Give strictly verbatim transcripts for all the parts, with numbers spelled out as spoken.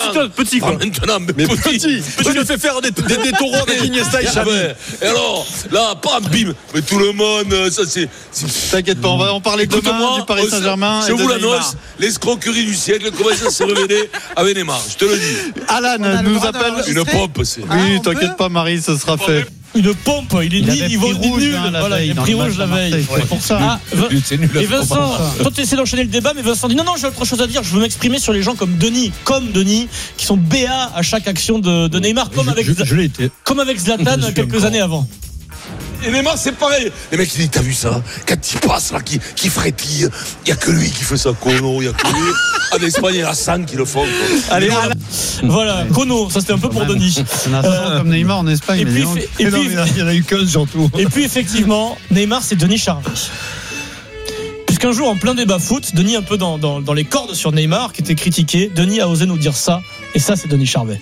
Juste petit, quoi. Ah, maintenant, mais, Mais petit. petit, tu lui fais faire des, des, des taureaux avec Iniesta et Xavi. Et alors, là, bam, bim. Mais tout le monde, ça c'est. c'est... T'inquiète pas, on va en parler demain du Paris Saint-Germain. Je et de vous Neymar. l'annonce, l'escroquerie du siècle commence à se révéler avec Neymar. Je te le dis. Alan nous appelle. Une pompe, c'est. Oui, t'inquiète pas, Marie, ce sera fait. Une pompe, il est Il ni avait niveau pris ni rouge, nul. hein, la Voilà, veille, il a dans pris le match rouge la à veille. Marseille, c'est pour ça. Ah, C'est nul. et Vincent, toi tu essaies d'enchaîner le débat, mais Vincent dit non, non, j'ai autre chose à dire. Je veux m'exprimer sur les gens comme Denis, comme Denis, qui sont B A à chaque action de, de Neymar, comme avec, je, je l'ai été. comme avec Zlatan Je suis quelques encore. années avant. Et Neymar, c'est pareil. Les mecs, ils disent, t'as vu ça? Quand il passe, là, qui, qui frétille, il n'y a que lui qui fait ça, Kono, il n'y a que lui. En Espagne, il y en a cinq qui le font, quoi. Allez, voilà, voilà. Kono, ça c'était un peu pour Denis. On a cent comme Neymar en Espagne. Et mais puis, dis donc. et puis- Non, mais il y en a eu quinze surtout. Et puis effectivement, Neymar, c'est Denis Charvet. Puisqu'un jour, en plein débat foot, Denis un peu dans, dans, dans les cordes sur Neymar, qui était critiqué, Denis a osé nous dire ça, et ça c'est Denis Charvet.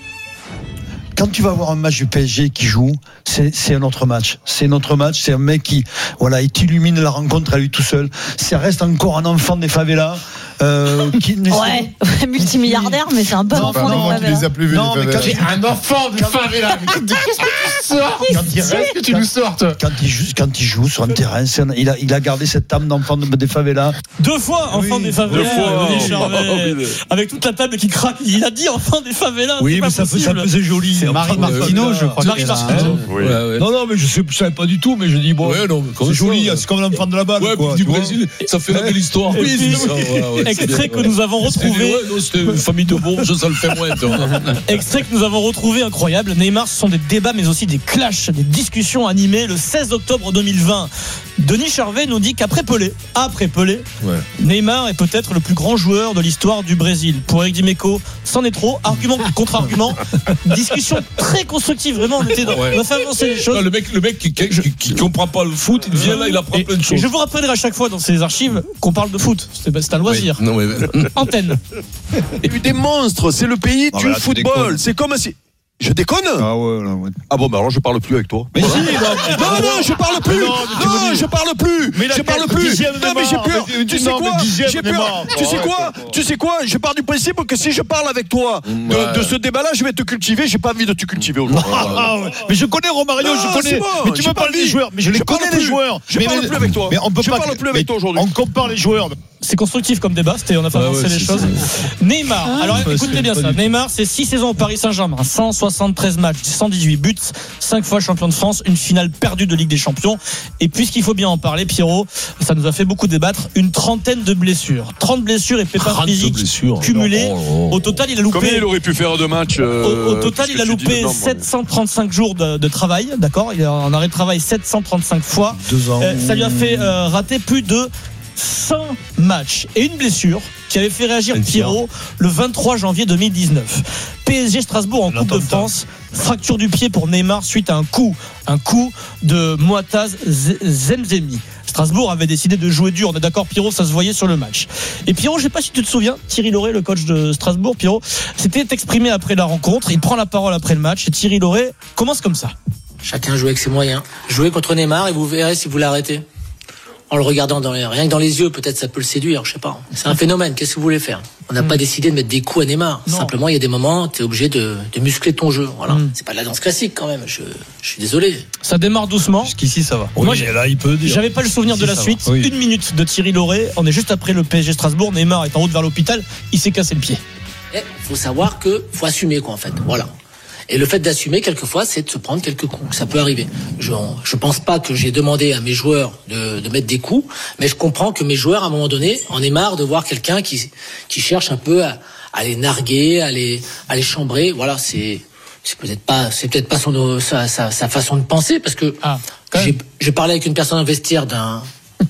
Quand tu vas voir un match du P S G qui joue, c'est, c'est un autre match. C'est un autre match. C'est un mec qui, voilà, il t'illumine la rencontre à lui tout seul. Ça reste encore un enfant des favelas. Euh, qui Ouais, multimilliardaire, mais c'est un bon Non, enfant non, des tu favelas. les as plus vus. Non, mais quand, un enfant de favela. Qu'est-ce que tu sors? quand il Qu'est-ce que tu nous sors, toi? quand il joue, quand il joue sur un terrain, c'est un- il a, il a gardé cette âme d'enfant de- des favelas. Deux fois enfant Oui, des favelas, deux fois, Denis oh, Charvet, oh, oh, avec toute la table qui craque. Il a dit enfant des favelas. Oui, c'est mais pas ça, fait- ça possible. faisait joli. C'est Marie Martineau, je crois. Marie qu'elle a- Martineau. Oui. Ouais, ouais. Non, non, mais je sais, je savais pas du tout, mais je dis bon, Ouais, non, mais comme c'est ça, joli, ouais. c'est comme l'enfant de la balle. Ouais, quoi, puis du tu vois. Brésil, ça fait la belle histoire. Et puis, ça, voilà, ouais, c'est extrait bien, que nous avons C'était- retrouvé. ouais, non, c'était une famille de bourges, ça le fait moins. toi. Extrait que nous avons retrouvé incroyable. Neymar, ce sont des débats, mais aussi des clashs, des discussions animées le seize octobre deux mille vingt. Denis Charvet nous dit qu'après Pelé, après Pelé, Ouais. Neymar est peut-être le plus grand joueur de l'histoire du Brésil. Pour Eric Dimeco, c'en est trop. Argument contre argument. Discussion très constructive. Vraiment, on, était dans, Ouais. on a fait avancer les choses. Non, le mec, le mec qui, qui, qui, qui comprend pas le foot, il vient là, il apprend Et, plein de et choses. je vous rappellerai à chaque fois dans ces archives qu'on parle de foot. C'est, c'est un loisir. Oui. Non, mais, Antenne. Il y a eu des monstres, c'est le pays Ah, du mais là, tu football. déconnes. C'est comme si. Je déconne? Ah ouais, là, ouais. Ah bon, bah alors je parle plus avec toi. Mais si, Non, non, je parle plus. Mais non, Non, mais tu veux dire- je parle plus. Mais il a je parle quelques plus. dixièmes de Non, mais j'ai mort. peur. Mais Tu non, sais mais quoi? dixièmes J'ai de peur. mort. Tu sais Ouais, quoi? ouais, ouais. Tu sais quoi? Je pars du principe que si je parle avec toi de, Ouais. de ce débat-là, je vais te cultiver. J'ai pas envie de te cultiver aujourd'hui. Ah ouais. Mais je connais Romario, Non, je connais. c'est bon, mais tu j'ai me pas parles des envie. joueurs, mais je les Je parle connais plus. les joueurs. Je mais, parle mais- plus avec toi. Mais on peut Je pas. parle plus avec mais toi aujourd'hui. On compare les joueurs. C'est constructif comme débat, c'était, on a fait Ah avancer ouais, les c'est- choses. Neymar, alors bah, écoutez c'est bien pas ça. du tout. Neymar, c'est six saisons au Paris Saint-Germain, cent soixante-treize matchs, cent dix-huit buts, cinq fois champion de France, une finale perdue de Ligue des Champions. Et puisqu'il faut bien en parler, Pierrot, ça nous a fait beaucoup débattre, une trentaine de blessures. trente blessures et pépins trente physiques blessures. cumulés. Oh, oh, oh. Au total, il a Combien loupé. il aurait pu faire de matchs Au, euh, au total, il a loupé sept cent trente-cinq jours de, de travail, d'accord. Il est en arrêt de travail sept cent trente-cinq fois. Deux ans. Euh, ça lui a fait euh, rater plus de cent matchs et une blessure qui avait fait réagir Un Pierrot le vingt-trois janvier deux mille dix-neuf. P S G Strasbourg en Coupe de L'attentat. France, fracture du pied pour Neymar suite à un coup, un coup de Moataz Zemzemi. Strasbourg avait décidé de jouer dur, on est d'accord Pierrot, ça se voyait sur le match. Et Pierrot, je sais pas si tu te souviens, Thierry Lauré, le coach de Strasbourg, Pierrot, s'était exprimé après la rencontre, il prend la parole après le match et Thierry Lauré commence comme ça. Chacun joue avec ses moyens. Jouez contre Neymar et vous verrez si vous l'arrêtez. En le regardant dans les, rien que dans les yeux, peut-être ça peut le séduire, je sais pas. C'est un phénomène, qu'est-ce que vous voulez faire? On n'a Mm. pas décidé de mettre des coups à Neymar. Non. Simplement, il y a des moments, t'es obligé de, de muscler ton jeu. Voilà. Mm. C'est pas de la danse classique quand même, je, je suis désolé. Ça démarre doucement. Jusqu'ici, ça va. Moi, Oui, j'ai- là, il peut dire. J'avais pas le souvenir de la Si, ça suite. va. Oui. Une minute de Thierry Lauré. On est juste après le P S G Strasbourg. Neymar est en route vers l'hôpital. Il s'est cassé le pied. Et faut savoir que faut assumer quoi en fait. Voilà. Et le fait d'assumer quelquefois, c'est de se prendre quelques coups. Ça peut arriver. Je je pense pas que j'ai demandé à mes joueurs de, de mettre des coups, mais je comprends que mes joueurs à un moment donné en aient marre de voir quelqu'un qui qui cherche un peu à, à les narguer, à les à les chambrer. Voilà, c'est c'est peut-être pas c'est peut-être pas son sa, sa, sa façon de penser parce que Ah, quand même. j'ai j'ai parlé avec une personne investière d'un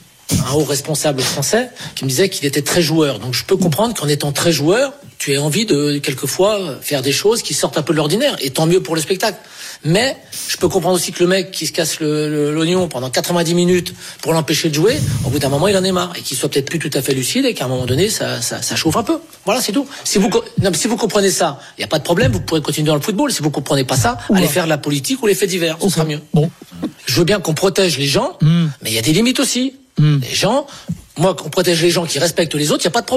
un haut responsable français qui me disait qu'il était très joueur. Donc je peux comprendre qu'en étant très joueur, tu aies envie de quelquefois faire des choses qui sortent un peu de l'ordinaire. Et tant mieux pour le spectacle. Mais je peux comprendre aussi que le mec qui se casse le, le, l'oignon pendant quatre-vingt-dix minutes pour l'empêcher de jouer, au bout d'un moment il en est marre et qu'il soit peut-être plus tout à fait lucide et qu'à un moment donné ça, ça, ça chauffe un peu. Voilà, c'est tout. Si vous co- non, mais si vous comprenez ça, il y a pas de problème. Vous pourrez continuer dans le football. Si vous comprenez pas ça, Oula. allez faire de la politique ou les faits divers. Ce sera mieux. Bon. Je veux bien qu'on protège les gens, Mm. mais il y a des limites aussi. Mm. Les gens, moi, qu'on protège les gens qui respectent les autres, il n'y a pas de problème.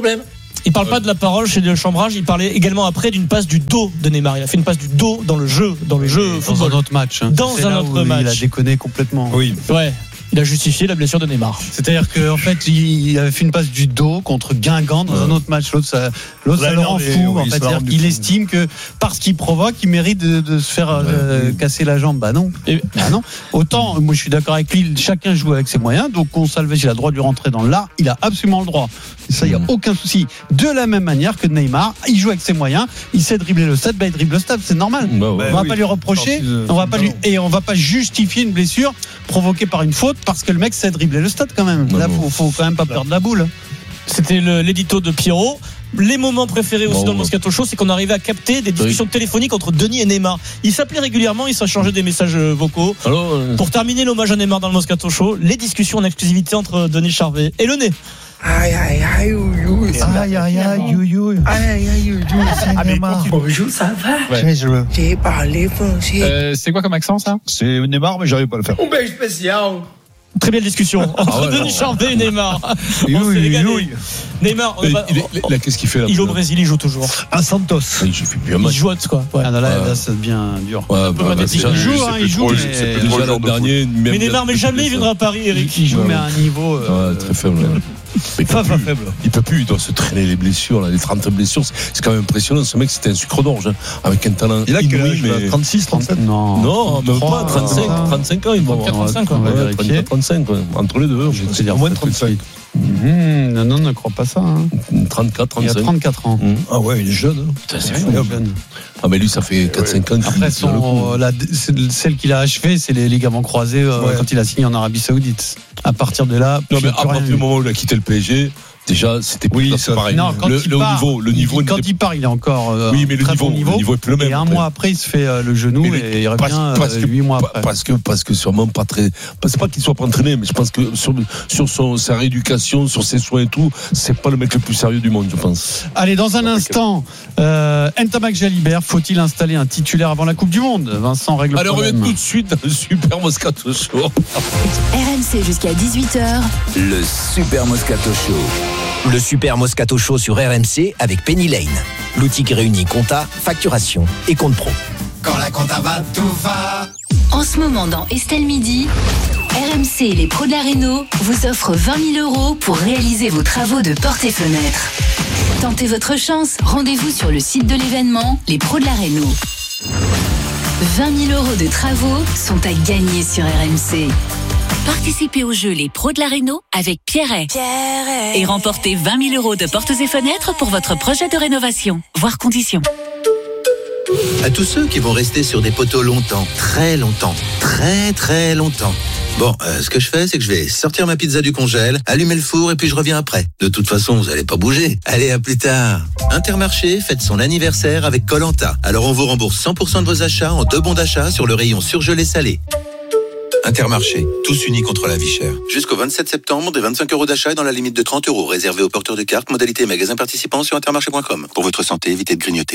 Il parle pas de la parole chez le chambrage, il parlait également après d'une passe du dos de Neymar. Il a fait une passe du dos dans le jeu, dans le jeu Dans football. un autre match. hein. Dans C'est un là autre où match. Il a déconné complètement. Oui. Ouais. Il a justifié la blessure de Neymar. C'est-à-dire qu'en fait, il avait fait une passe du dos contre Guingamp dans Ouais. un autre match. L'autre, ça, l'autre, Là, ça le non, rend mais fou. oui, en il fait, se l'a c'est-à-dire rendu qu'il fou. estime que parce qu'il provoque, il mérite de, de se faire euh, Ouais. casser la jambe. Bah non. Et- Bah non. Autant, moi, je suis d'accord avec lui. Chacun joue avec ses moyens. Donc, Gonçalves, il a le droit de lui rentrer dans l'art. Il a absolument le droit. Et ça, il y a Mm. aucun souci. De la même manière que Neymar, il joue avec ses moyens. Il sait dribbler le stade. Bah, il dribble le stade. C'est normal. Bah, On ouais. va oui. pas lui reprocher, Sorti de- on va pas lui, non. et on va pas justifier une blessure provoquée par une faute parce que le mec sait dribbler le stade quand même. Non, Là, non. faut, faut quand même pas perdre la boule. C'était le- l'édito de Pierrot. Les moments préférés aussi Bon, dans le ouais. Moscato Show, c'est qu'on arrivait à capter des discussions téléphoniques entre Denis et Neymar. Ils s'appelaient régulièrement, ils s'échangeaient des messages euh, vocaux. Alors, euh, Pour terminer l'hommage à Neymar dans le Moscato Show, les discussions en exclusivité entre Denis Charvet et le nez. Aïe, aïe, aïe, ouh, ouh, ça va. Aïe, aïe, aïe, you, you. Aïe, aïe, aïe, ouh, ouh. Ah, mais quand tu- Bonjour, ça va? Très heureux. J'ai parlé français. Euh, c'est quoi comme accent ça? c'est Neymar, mais j'arrive pas à le faire. Un ben spécial. Très belle discussion entre ouais, Denis non. Charvet et Neymar. Oui, On s'est oui, régalé. oui. Neymar, on Il, va- il est- là, qu'est-ce qu'il fait là il est au Brésil, il joue toujours. À Santos. Il fait plus un Il match. joue quoi. Ouais. Ah, là, là, Ouais. là, ça devient dur. Ouais, peu bah, magnétique. déjà, Il joue, c'est hein, plus il joue, trop- mais- c'est plus Déjà, trop l'an genre de dernier, même Mais il a Neymar, mais fait jamais plus il ça. viendra à Paris, Eric. Il joue, Ouais, mais ouais. à un niveau. euh, Ouais, très faible. ouais. Il peut, Faible, plus, faible. il peut plus, il doit se traîner les blessures, là, les trente blessures. C'est c'est quand même impressionnant. Ce mec, c'était un sucre d'orge, hein, avec un talent Il a quel inouï, âge, mais. là trente-six, trente-sept Non. Non, même pas, trente-cinq, trente-cinq. trente-cinq ans, il va avoir. trente-cinq, on va Ouais, vérifier. trente-quatre, trente-cinq, ouais. Entre les deux. Je vais te dire Au moins ça tout de trente-cinq. suite. Mmh, non, non, ne crois pas ça. Hein. trente-quatre, Il a trente-cinq. trente-quatre ans. Mmh. Ah ouais, il est jeune. hein. Putain, c'est Ouais, fou. jeune. Ah, mais lui, ça fait quatre cinq ans qu'il Après, qu'il a le coup. son, la, c'est- celle qu'il a achevée, c'est les ligaments croisés euh, Ouais. quand il a signé en Arabie Saoudite. À partir de là, Non, plus- mais à plus rien partir eu. du moment où il a quitté le P S G, déjà, c'était plus Oui, tout à ça- fait pareil. Non, quand le, il le part, niveau, le niveau, il- quand n'était- il part, il est encore euh, oui, mais le très niveau, bon niveau. le niveau est plus le même. Et un après. mois après, il se fait euh, le genou Mais le- et il revient parce- parce euh, que- huit mois Pa- après. Parce que, parce que sûrement pas très. C'est pas qu'il soit pas entraîné, mais je pense que sur, sur son, sa rééducation, sur ses soins et tout, c'est pas le mec le plus sérieux du monde, je pense. Allez, dans un instant, euh, Ntamak Jalibert, faut-il installer un titulaire avant la Coupe du Monde? Vincent règle Allez, le on revient problème. tout de suite dans le Super Moscato Show. R M C jusqu'à dix-huit heures. Le Super Moscato Show. Le Super Moscato Show sur R M C avec Penny Lane. L'outil qui réunit compta, facturation et compte pro. Quand la compta va, tout va. En ce moment, dans Estelle Midi, R M C et les pros de la Réno vous offrent vingt mille euros pour réaliser vos travaux de portes et fenêtres. Tentez votre chance, rendez-vous sur le site de l'événement Les Pros de la Réno. vingt mille euros de travaux sont à gagner sur R M C. Participez au jeu Les Pros de la Réno avec Pierret. Et remportez vingt mille euros de portes et fenêtres pour votre projet de rénovation. Voir conditions. À tous ceux qui vont rester sur des poteaux longtemps, très longtemps, très très longtemps. Bon, euh, ce que je fais, c'est que je vais sortir ma pizza du congèle, allumer le four et puis je reviens après. De toute façon, vous allez pas bouger. Allez, à plus tard. Intermarché fête son anniversaire avec Koh-Lanta. Alors on vous rembourse cent pour cent de vos achats en deux bons d'achat sur le rayon surgelé salé. Intermarché, tous unis contre la vie chère. Jusqu'au vingt-sept septembre, des vingt-cinq euros d'achat dans la limite de trente euros, réservé aux porteurs de cartes, modalité magasin participant sur intermarché point com. Pour votre santé, évitez de grignoter.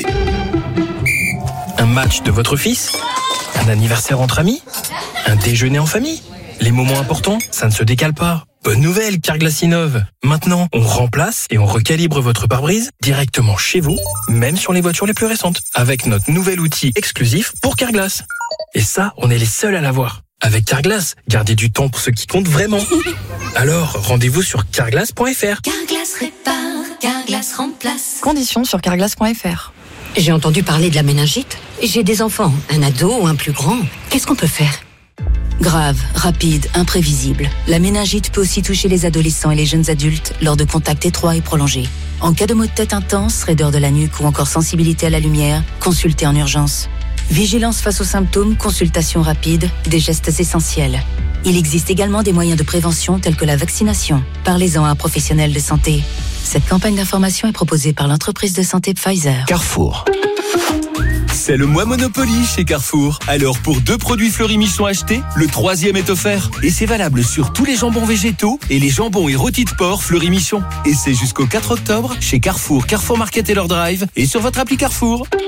Un match de votre fils? Un anniversaire entre amis? Un déjeuner en famille? Les moments importants, ça ne se décale pas. Bonne nouvelle, Carglass innove. Maintenant, on remplace et on recalibre votre pare-brise directement chez vous, même sur les voitures les plus récentes, avec notre nouvel outil exclusif pour Carglass. Et ça, on est les seuls à l'avoir. Avec Carglass, gardez du temps pour ce qui compte vraiment. Alors, rendez-vous sur carglass point f r. Carglass répare, Carglass remplace. Conditions sur carglass point f r. J'ai entendu parler de la méningite. J'ai des enfants, un ado ou un plus grand. Qu'est-ce qu'on peut faire? Grave, rapide, imprévisible. La méningite peut aussi toucher les adolescents et les jeunes adultes lors de contacts étroits et prolongés. En cas de maux de tête intense, raideur de la nuque ou encore sensibilité à la lumière, consultez en urgence. Vigilance face aux symptômes, consultation rapide, des gestes essentiels. Il existe également des moyens de prévention tels que la vaccination. Parlez-en à un professionnel de santé. Cette campagne d'information est proposée par l'entreprise de santé Pfizer. Carrefour. C'est le mois Monopoly chez Carrefour. Alors pour deux produits Fleury Michon achetés, le troisième est offert. Et c'est valable sur tous les jambons végétaux et les jambons et rôtis de porc Fleury Michon. Et c'est jusqu'au quatre octobre chez Carrefour, Carrefour Market et leur drive et sur votre appli Carrefour.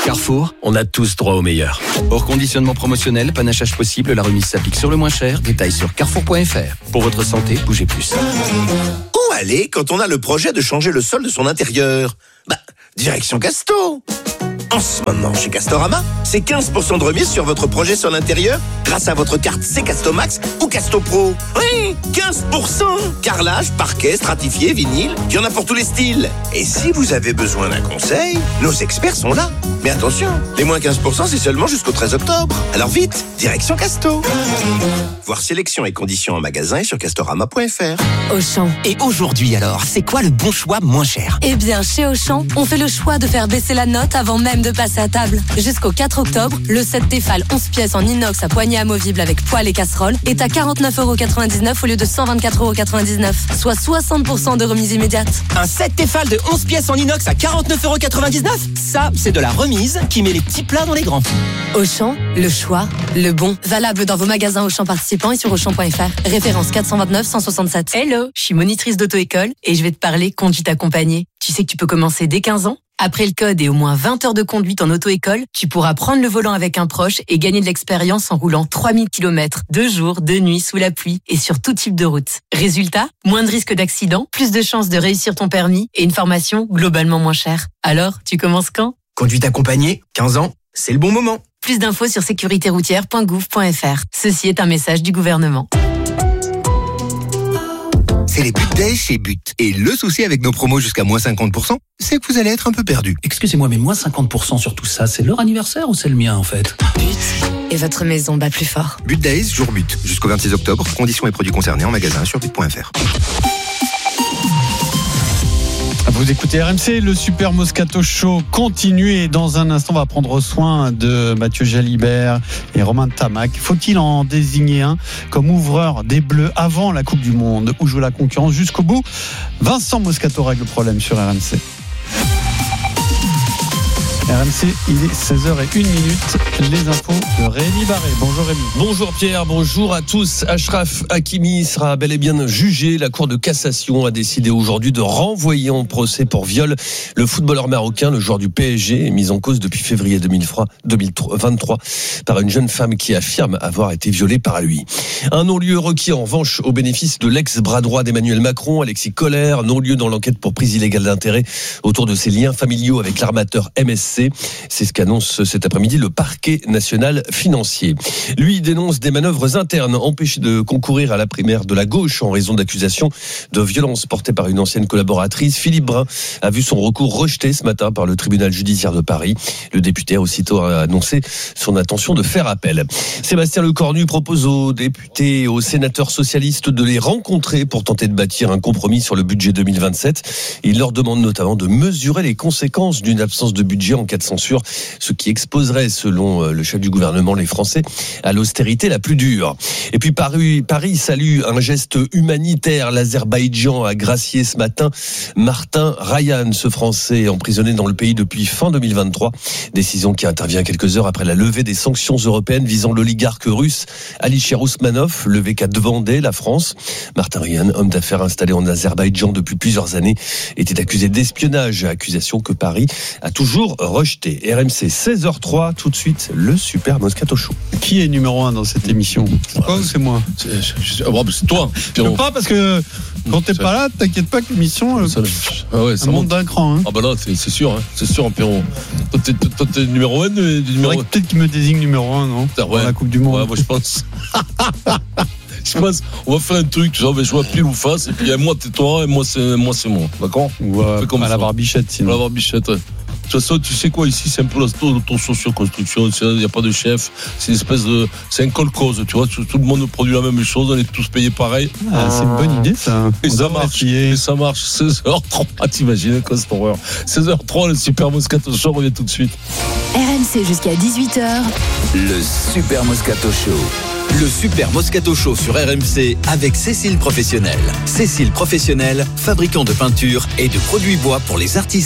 Carrefour, on a tous droit au meilleur. Hors conditionnement promotionnel, panachage possible, la remise s'applique sur le moins cher. Détails sur carrefour point f r. Pour votre santé, bougez plus. Où aller quand on a le projet de changer le sol de son intérieur? Bah, direction Casto. En ce moment, chez Castorama, c'est quinze pour cent de remise sur votre projet sur l'intérieur grâce à votre carte C Casto Max ou Casto Pro. Oui, quinze pour cent. Carrelage, parquet, stratifié, vinyle, il y en a pour tous les styles. Et si vous avez besoin d'un conseil, nos experts sont là. Mais attention, les moins quinze pour cent, c'est seulement jusqu'au treize octobre. Alors vite, direction Casto. Voir sélection et conditions en magasin et sur castorama point f r. Auchan. Et aujourd'hui alors, c'est quoi le bon choix moins cher? Eh bien, chez Auchan, on fait le choix de faire baisser la note avant même de passer à table. Jusqu'au quatre octobre, le set Tefal onze pièces en inox à poignée amovible avec poêle et casserole est à quarante-neuf euros quatre-vingt-dix-neuf au lieu de cent vingt-quatre euros quatre-vingt-dix-neuf, soit soixante pour cent de remise immédiate. Un set Tefal de onze pièces en inox à quarante-neuf euros quatre-vingt-dix-neuf? Ça, c'est de la remise qui met les petits plats dans les grands. Auchan, le choix, le bon. Valable dans vos magasins Auchan participants et sur auchan point f r. Référence quatre cent vingt-neuf cent soixante-sept. Hello, je suis monitrice d'auto-école et je vais te parler conduite accompagnée. Tu sais que tu peux commencer dès quinze ans? Après le code et au moins vingt heures de conduite en auto-école, tu pourras prendre le volant avec un proche et gagner de l'expérience en roulant trois mille kilomètres, de jour, de nuit, sous la pluie et sur tout type de route. Résultat, moins de risques d'accident, plus de chances de réussir ton permis et une formation globalement moins chère. Alors, tu commences quand? Conduite accompagnée, quinze ans, c'est le bon moment. Plus d'infos sur sécurité routière point gouv point f r. Ceci est un message du gouvernement. C'est les But Days chez But. Et le souci avec nos promos jusqu'à moins cinquante pour cent, c'est que vous allez être un peu perdu. Excusez-moi, mais moins cinquante pour cent sur tout ça, c'est leur anniversaire ou c'est le mien en fait? But. Et votre maison bat plus fort. But Days, jour But. Jusqu'au vingt-six octobre. Conditions et produits concernés en magasin sur but point f r. Vous écoutez R M C, le Super Moscato Show continue et dans un instant on va prendre soin de Mathieu Jalibert et Romain Tamac. Faut-il en désigner un comme ouvreur des Bleus avant la Coupe du Monde ou jouer la concurrence jusqu'au bout? Vincent Moscato règle le problème sur R M C. R M C, il est seize heures zéro un. Les infos de Rémi Barré. Bonjour Rémi. Bonjour Pierre, bonjour à tous. Achraf Hakimi sera bel et bien jugé. La Cour de cassation a décidé aujourd'hui de renvoyer en procès pour viol le footballeur marocain, le joueur du P S G, mis en cause depuis février deux mille vingt-trois par une jeune femme qui affirme avoir été violée par lui. Un non-lieu requis en revanche au bénéfice de l'ex-bras droit d'Emmanuel Macron, Alexis Kohler, non-lieu dans l'enquête pour prise illégale d'intérêt autour de ses liens familiaux avec l'armateur M S C. C'est ce qu'annonce cet après-midi le parquet national financier. Lui dénonce des manœuvres internes empêchées de concourir à la primaire de la gauche en raison d'accusations de violence portées par une ancienne collaboratrice. Philippe Brun a vu son recours rejeté ce matin par le tribunal judiciaire de Paris. Le député a aussitôt annoncé son intention de faire appel. Sébastien Lecornu propose aux députés et aux sénateurs socialistes de les rencontrer pour tenter de bâtir un compromis sur le budget deux mille vingt-sept. Il leur demande notamment de mesurer les conséquences d'une absence de budget en cas de censure, ce qui exposerait, selon le chef du gouvernement, les Français à l'austérité la plus dure. Et puis Paris, Paris salue un geste humanitaire. L'Azerbaïdjan a gracié ce matin Martin Rayan, ce Français emprisonné dans le pays depuis fin deux mille vingt-trois. Décision qui intervient quelques heures après la levée des sanctions européennes visant l'oligarque russe Alisher Ousmanov, levée qu'a demandé la France. Martin Rayan, homme d'affaires installé en Azerbaïdjan depuis plusieurs années, était accusé d'espionnage, accusation que Paris a toujours rejetée. R M C seize heures zéro trois, tout de suite le Super Moscato Show. Qui est numéro un dans cette émission? C'est toi ou c'est moi? C'est, c'est, ah bon, c'est toi. Je peux pas parce que quand t'es pas là, t'inquiète pas que l'émission ça, ah ouais, ça monte monte d'un cran. Hein. Ah bah là, c'est, c'est sûr, hein, c'est sûr, Pierrot. Toi t'es, toi, t'es numéro un, numéro un. Peut-être qu'il me désigne numéro un, non? Dans ouais. la Coupe du Monde. Ouais, moi je pense. Je pense, on va faire un truc, tu sais, on va jouer à pile ou face, et puis moi t'es toi, et moi c'est moi, c'est moi. D'accord? Ouais, comme à la barbichette, sinon. À la barbichette, ouais. De toute façon, tu sais quoi, ici, c'est un peu l'autosocio-construction, il n'y a pas de chef, c'est une espèce de. C'est un col-cause, tu vois, tout, tout le monde produit la même chose, on est tous payés pareil. Ah, c'est une bonne idée, ça. Et ça marche, et ça marche, seize heures zéro trois, t'imagines quoi cette horreur. seize heures zéro trois, le Super Moscato Show revient tout de suite. R M C jusqu'à dix-huit heures. Le Super Moscato Show. Le Super Moscato Show sur R M C avec Cécile Professionnel. Cécile Professionnel, fabricant de peinture et de produits bois pour les artisans.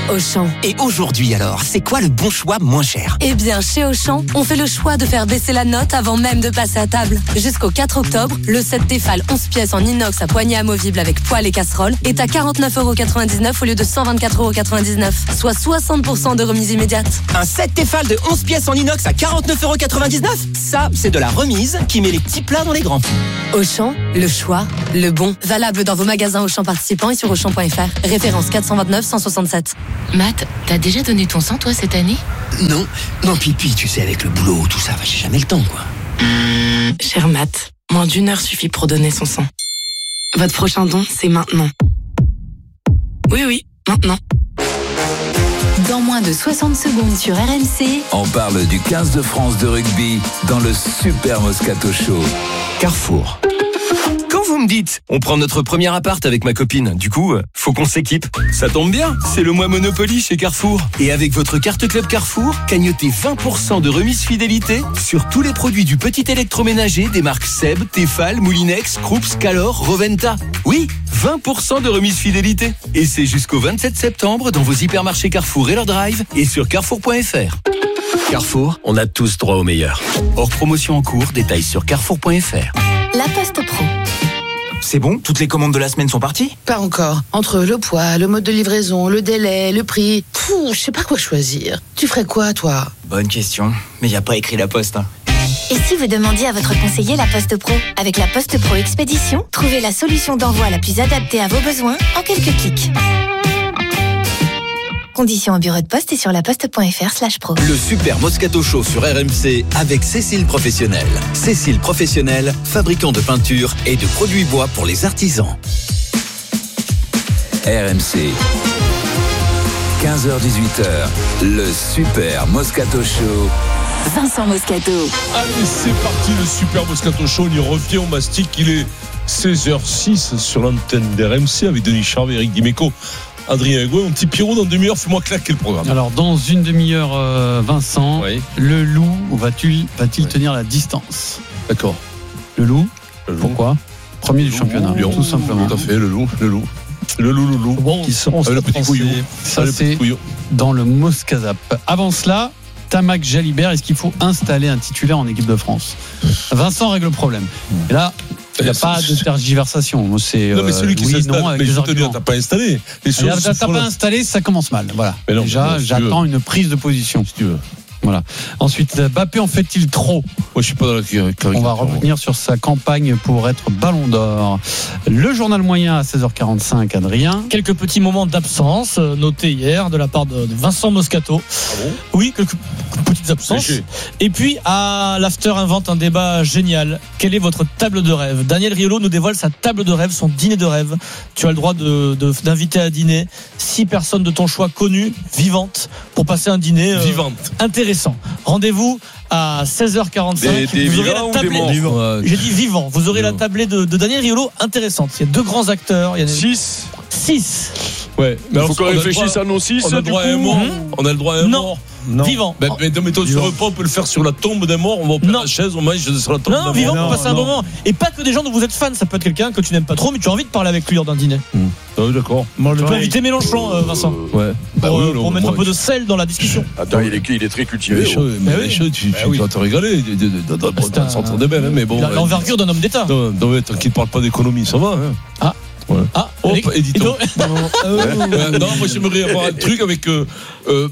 Auchan. Et aujourd'hui alors, c'est quoi le bon choix moins cher? Eh bien, chez Auchan, on fait le choix de faire baisser la note avant même de passer à table. Jusqu'au quatre octobre, le set Tefal onze pièces en inox à poignée amovible avec poêle et casserole est à quarante-neuf euros quatre-vingt-dix-neuf au lieu de cent vingt-quatre euros quatre-vingt-dix-neuf, soit soixante pour cent de remise immédiate. Un set Tefal de onze pièces en inox à quarante-neuf euros quatre-vingt-dix-neuf? Ça, c'est de la remise qui met les petits plats dans les grands. Auchan, le choix, le bon. Valable dans vos magasins Auchan participants et sur Auchan point F R. Référence quatre cent vingt-neuf cent soixante-sept. Matt, t'as déjà donné ton sang, toi, cette année? Non, non, pipi, tu sais, avec le boulot, tout ça, j'ai jamais le temps, quoi. Cher Matt, moins d'une heure suffit pour donner son sang. Votre prochain don, c'est maintenant. Oui, oui, maintenant. Dans moins de soixante secondes sur R M C, On parle du quinze de France de rugby dans le Super Moscato Show. Carrefour. Quand vous me dites, on prend notre premier appart avec ma copine, du coup, faut qu'on s'équipe. Ça tombe bien, c'est le mois Monopoly chez Carrefour. Et avec votre carte Club Carrefour, cagnotez vingt pour cent de remise fidélité sur tous les produits du petit électroménager des marques Seb, Tefal, Moulinex, Krups, Calor, Roventa. Oui, vingt pour cent de remise fidélité. Et c'est jusqu'au vingt-sept septembre dans vos hypermarchés Carrefour et leur drive et sur carrefour point F R. Carrefour, on a tous droit au meilleur. Hors promotion en cours, détails sur carrefour point F R. La Poste Pro. C'est bon? Toutes les commandes de la semaine sont parties? Pas encore. Entre le poids, le mode de livraison, le délai, le prix, Pouh, je sais pas quoi choisir. Tu ferais quoi, toi? Bonne question, mais y a pas écrit la Poste. Hein. Et si vous demandiez à votre conseiller La Poste Pro? Avec La Poste Pro Expédition, trouvez la solution d'envoi la plus adaptée à vos besoins en quelques clics. Conditions au bureau de poste et sur laposte point F R slash pro. Le Super Moscato Show sur R M C avec Cécile Professionnel. Cécile Professionnel, fabricant de peinture et de produits bois pour les artisans. R M C. quinze heures dix-huit heures, le Super Moscato Show. Vincent Moscato. Allez, c'est parti, le Super Moscato Show. On y revient au mastic. Il est seize heures six sur l'antenne d'R M C avec Denis Charvet, Eric Dimeco, Adrien Egouin. Mon petit Pierrot, dans une demi-heure, fais-moi claquer le programme. Alors, dans une demi-heure, euh, Vincent, oui. le loup va-t-il, va-t-il oui. tenir la distance? D'accord. Le loup, le loup. Pourquoi? Premier le du loup, championnat, Lyon, tout simplement. Tout à fait, le loup, le loup. Le loup, le loup. Bon, qui sont le petit couillon. Ça, le c'est couillon. dans le Moscazap. Avant cela, Tamac Jalibert, est-ce qu'il faut installer un titulaire en équipe de France? Vincent règle le problème. Et là, il n'y a pas de tergiversation. C'est, non, mais celui qui oui, s'installe, non, avec mais des je te dis, arguments. t'as pas installé. Les choses t'as pas là. installé, ça commence mal. Voilà. Mais non, déjà, non, si j'attends une prise de position. Si tu veux. Voilà. Ensuite, Mbappé en fait-il trop? Moi, je suis pas dans la caricature. On va revenir sur sa campagne pour être Ballon d'Or. Le journal moyen à seize heures quarante-cinq, Adrien. Quelques petits moments d'absence euh, notés hier de la part de, de Vincent Moscato. Ah bon? Oui, quelques petites absences. Léger. Et puis, à l'after invente un débat génial. Quelle est votre table de rêve? Daniel Riolo nous dévoile sa table de rêve, son dîner de rêve. Tu as le droit de, de, d'inviter à dîner six personnes de ton choix connues, vivantes, pour passer un dîner euh, vivante. intéressant. Rendez-vous à seize heures quarante-cinq. Des, des vous aurez la ou des tablée. morts ouais. J'ai dit vivant. Vous aurez vivant. la tablée de, de Daniel Riolo intéressante. Il y a deux grands acteurs. Il y en a six. Six. Ouais. Mais il faut qu'on réfléchisse à nos six. On a le droit à un mort. On a le droit à un mort. Non. Vivant. Ben, mais mais toi, sur le repas, on peut le faire sur la tombe d'un mort. On va prendre la chaise, on mange sur la tombe d'un mort. Non, vivant, on passe un moment. Et pas que des gens dont vous êtes fan. Ça peut être quelqu'un que tu n'aimes pas trop, mais tu as envie de parler avec lui lors d'un dîner. Mmh. Ah oui, d'accord. Moi, je peux inviter Mélenchon, euh, Vincent. Ouais. Pour, bah oui, euh, pour non, mettre moi, un peu de sel dans la discussion. Attends, il est, il est très cultivé. Mais, oh. mais, mais oui. tu, tu, tu vas te régaler dans le centre des belles. Mais bon. L'envergure d'un homme d'État. Non, non, tant qu'il ne parle pas d'économie, ça va. Hein. Ah. Ouais. Ah, hop, édito. non, euh, non, moi j'aimerais avoir un truc avec euh, euh,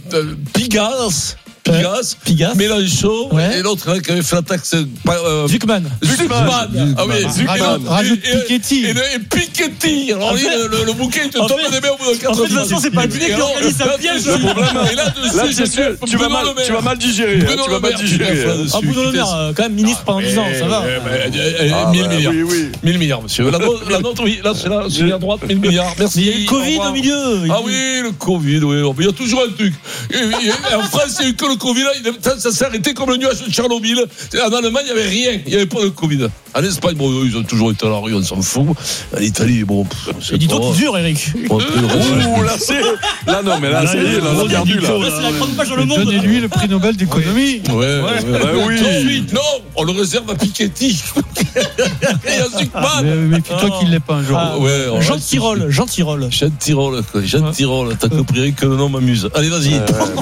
Pigas. Pigas, Pigas, Mélenchon, ouais. Et l'autre hein, qui avait fait la taxe. Euh, Zuckman. Zuckman. Ah oui, Zuckman. Rajoute Piketty. Et, et, et Piketty. Alors, lui, le, le, le bouquet, il te tombe des mains au bout de quatre ans. En fait, de toute façon, c'est pas le dîner qui organise un piège. Et là, là c'est sûr, tu vas mal, tu vas mal digérer. Tu vas mal digérer. Ah, Bruno Le Maire, quand même ministre pendant dix ans, ça va. mille milliards. mille milliards, monsieur. La note, oui, là, c'est là, c'est à droite, mille milliards. Merci. Il y a eu le Covid au milieu. Ah oui, le Covid, oui. Il y a toujours un truc. En France, il n'y a eu que le Covid, là, ça, ça s'est arrêté comme le nuage de Tchernobyl. En Allemagne, il n'y avait rien. Il n'y avait pas de Covid. En Espagne, bon, ils ont toujours été à la rue, on s'en fout. En Italie, bon. Et dis-toi, tu dur, Eric. Ouh, là, c'est. Là, non, mais là, ça y est, là, on a perdu, là. C'est la grande page dans le monde. Donnez-lui le prix Nobel d'économie. Ouais, ouais, ouais. Bah oui. Tout de suite, non, on le réserve à Piketty. Et à Zuckman. Mais méfie-toi qu'il ne l'est pas un jour. Ah, ouais, Jean Tirole, Jean Tirole. Jean Tirole, quoi. Jean Tirole. T'as compris que le nom m'amuse. Allez, vas-y.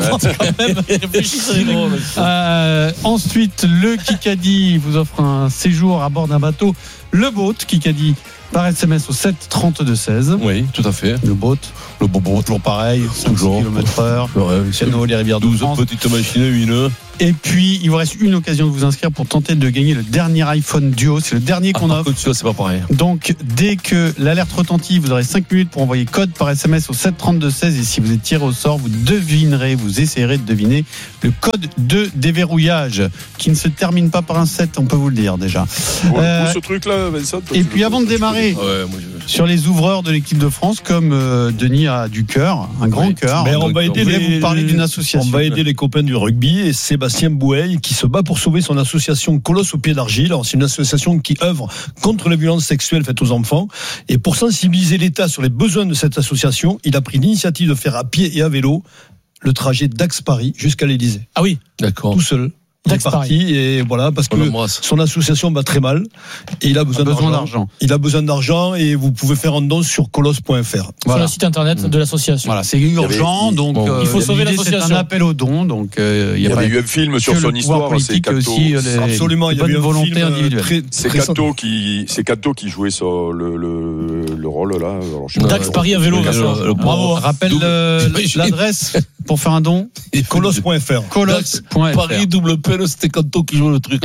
Euh, ensuite, le Kikadi vous offre un séjour à bord d'un bateau. Le boat Kikadi par S M S au sept trente-deux seize. Oui, tout à fait. Le boat, le boat, toujours pareil, cinq kilomètres heure. Piano, les rivières de douze France. petites machines lumineuses. Et puis, il vous reste une occasion de vous inscrire pour tenter de gagner le dernier iPhone Duo. C'est le dernier qu'on ah, offre. Ça, c'est pas pareil. Donc, dès que l'alerte retentit, vous aurez cinq minutes pour envoyer code par S M S au sept trente-deux seize. Et si vous êtes tiré au sort, vous devinerez, vous essayerez de deviner le code de déverrouillage qui ne se termine pas par un sept, on peut vous le dire déjà. Bon, euh, ce truc-là, Vincent, et puis, avant de démarrer, ouais, moi, je... sur les ouvreurs de l'équipe de France, comme euh, Denis a du cœur, un grand oui. cœur. Mais on va aider les, vous parler d'une association. On va aider les copains du rugby et Sébastien Boueil qui se bat pour sauver son association Colosse au pied d'argile. C'est une association qui œuvre contre les violences sexuelles faites aux enfants. Et pour sensibiliser l'État sur les besoins de cette association, il a pris l'initiative de faire à pied et à vélo le trajet d'Aix-Paris jusqu'à l'Élysée. Ah oui, d'accord. Tout seul. Il est parti et voilà parce que son association va très mal et il a besoin, a besoin d'argent. d'argent. Il a besoin d'argent et vous pouvez faire un don sur colosse point f r. Voilà. Sur le site internet de l'association. Voilà, c'est urgent, donc bon, euh, il faut sauver l'association. C'est un appel au don, donc euh, il y, y avait eu un film sur son histoire. C'est Cato. Aussi, les, absolument, il y a eu un volonté film individuelle. Très, c'est très Cato qui, c'est Cato qui jouait sur le le, le rôle là. Dax Paris à vélo. Bravo. Rappelle l'adresse pour faire un don. colosse point f r. colosse point f r. Paris double peine, c'était Cato qui jouait le truc.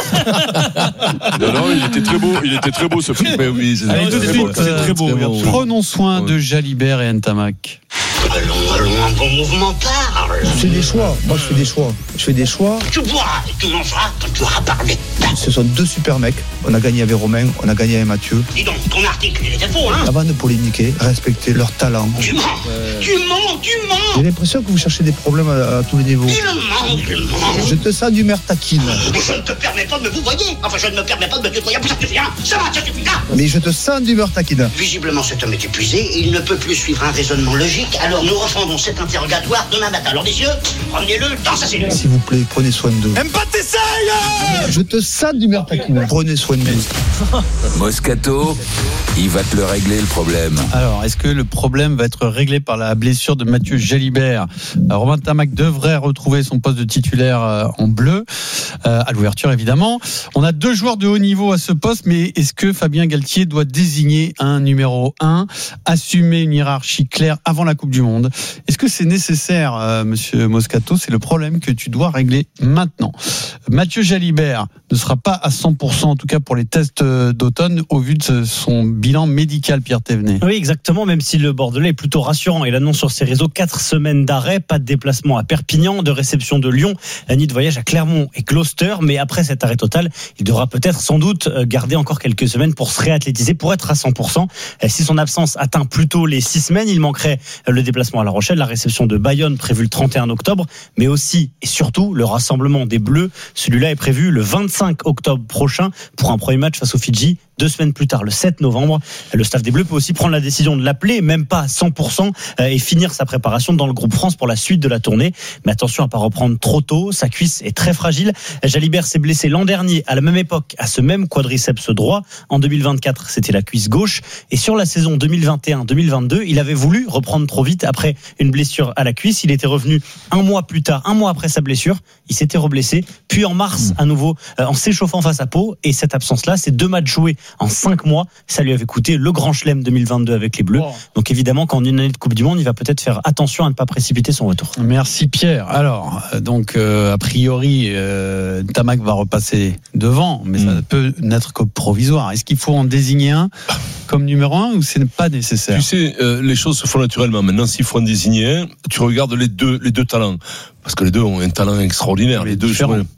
non, non, il était très beau, il était très beau ce film. Mais oui, c'est, Allez, tout de suite, c'est très beau. Très beau. Prenons soin de Jalibert et Ntamak. Allons, allons, un bon mouvement parle. Je fais des choix. Moi, je fais des choix. Je fais des choix. Tu boiras et tu mangeras quand tu auras parlé. Ce sont deux super mecs. On a gagné avec Romain, on a gagné avec Mathieu. Dis donc, ton article, il était faux, hein. Avant de polémiquer, respecter leur talent. Tu mens, euh... tu mens, tu mens. J'ai l'impression que vous cherchez des problèmes à, à tous les niveaux. Il ment, il ment. Je te sens d'humeur taquine. Je ne te permets pas de me vous voyez. Enfin, je ne me permets pas de me tutoyer. Ça suffit, hein. Ça va, ça suffit, là. Mais je te sens d'humeur taquine. Visiblement, cet homme est épuisé. Il ne peut plus suivre un raisonnement logique. Alors, nous refondons cet interrogatoire demain matin. Alors, messieurs, ramenez-le dans sa cellule. S'il vous plaît, prenez soin d'eux. Aime pas t'essayes. Je te sens d'humeur taquine. Prenez soin d'eux. Moscato, il va te le régler le problème. Alors, est-ce que le problème va être réglé par la blessure de Mathieu Jalibert? Romain Tamac devrait retrouver son poste de titulaire en bleu, à l'ouverture évidemment. On a deux joueurs de haut niveau à ce poste, mais est-ce que Fabien Galtier doit désigner un numéro un, assumer une hiérarchie claire avant la Coupe du Monde? Est-ce que c'est nécessaire, euh, monsieur Moscato? C'est le problème que tu dois régler maintenant. Mathieu Jalibert ne sera pas à cent pour cent, en tout cas pour les tests d'automne, au vu de son bilan médical, Pierre Thévenet. Oui, exactement, même si le Bordelais est plutôt rassurant. Il annonce sur ses réseaux quatre semaines d'arrêt, pas de déplacement à Perpignan, de réception de Lyon, ni de voyage à Clermont et Gloucester. Mais après cet arrêt total, il devra peut-être sans doute garder encore quelques semaines pour se réathlétiser, pour être à cent pour cent. Si son absence atteint plutôt les six semaines, il manquerait le déplacement à La Rochelle, la réception de Bayonne prévue le trente et un octobre, mais aussi et surtout le rassemblement des Bleus. Celui-là est prévu le vingt-cinq octobre prochain pour un premier match face aux Fidji. Deux semaines plus tard, le sept novembre, le staff des Bleus peut aussi prendre la décision de l'appeler, même pas à cent pour cent, et finir sa préparation dans le groupe France pour la suite de la tournée. Mais attention à pas reprendre trop tôt, sa cuisse est très fragile. Jalibert s'est blessé l'an dernier, à la même époque, à ce même quadriceps droit. En deux mille vingt-quatre, c'était la cuisse gauche. Et sur la saison deux mille vingt et un deux mille vingt-deux, il avait voulu reprendre trop vite après une blessure à la cuisse. Il était revenu un mois plus tard, un mois après sa blessure. Il s'était reblessé. Puis en mars, à nouveau, en s'échauffant face à Pau. Et cette absence-là, c'est deux matchs joués en cinq mois, ça lui avait coûté le Grand Chelem deux mille vingt-deux avec les Bleus. Oh. Donc évidemment, qu'en une année de Coupe du Monde, il va peut-être faire attention à ne pas précipiter son retour. Merci Pierre. Alors, donc euh, a priori, euh, Tamac va repasser devant, mais mmh. ça peut n'être que provisoire. Est-ce qu'il faut en désigner un comme numéro un ou c'est pas nécessaire? Tu sais, euh, les choses se font naturellement. Maintenant, s'il faut en désigner un, tu regardes les deux, les deux talents, parce que les deux ont un talent extraordinaire. Les, les deux.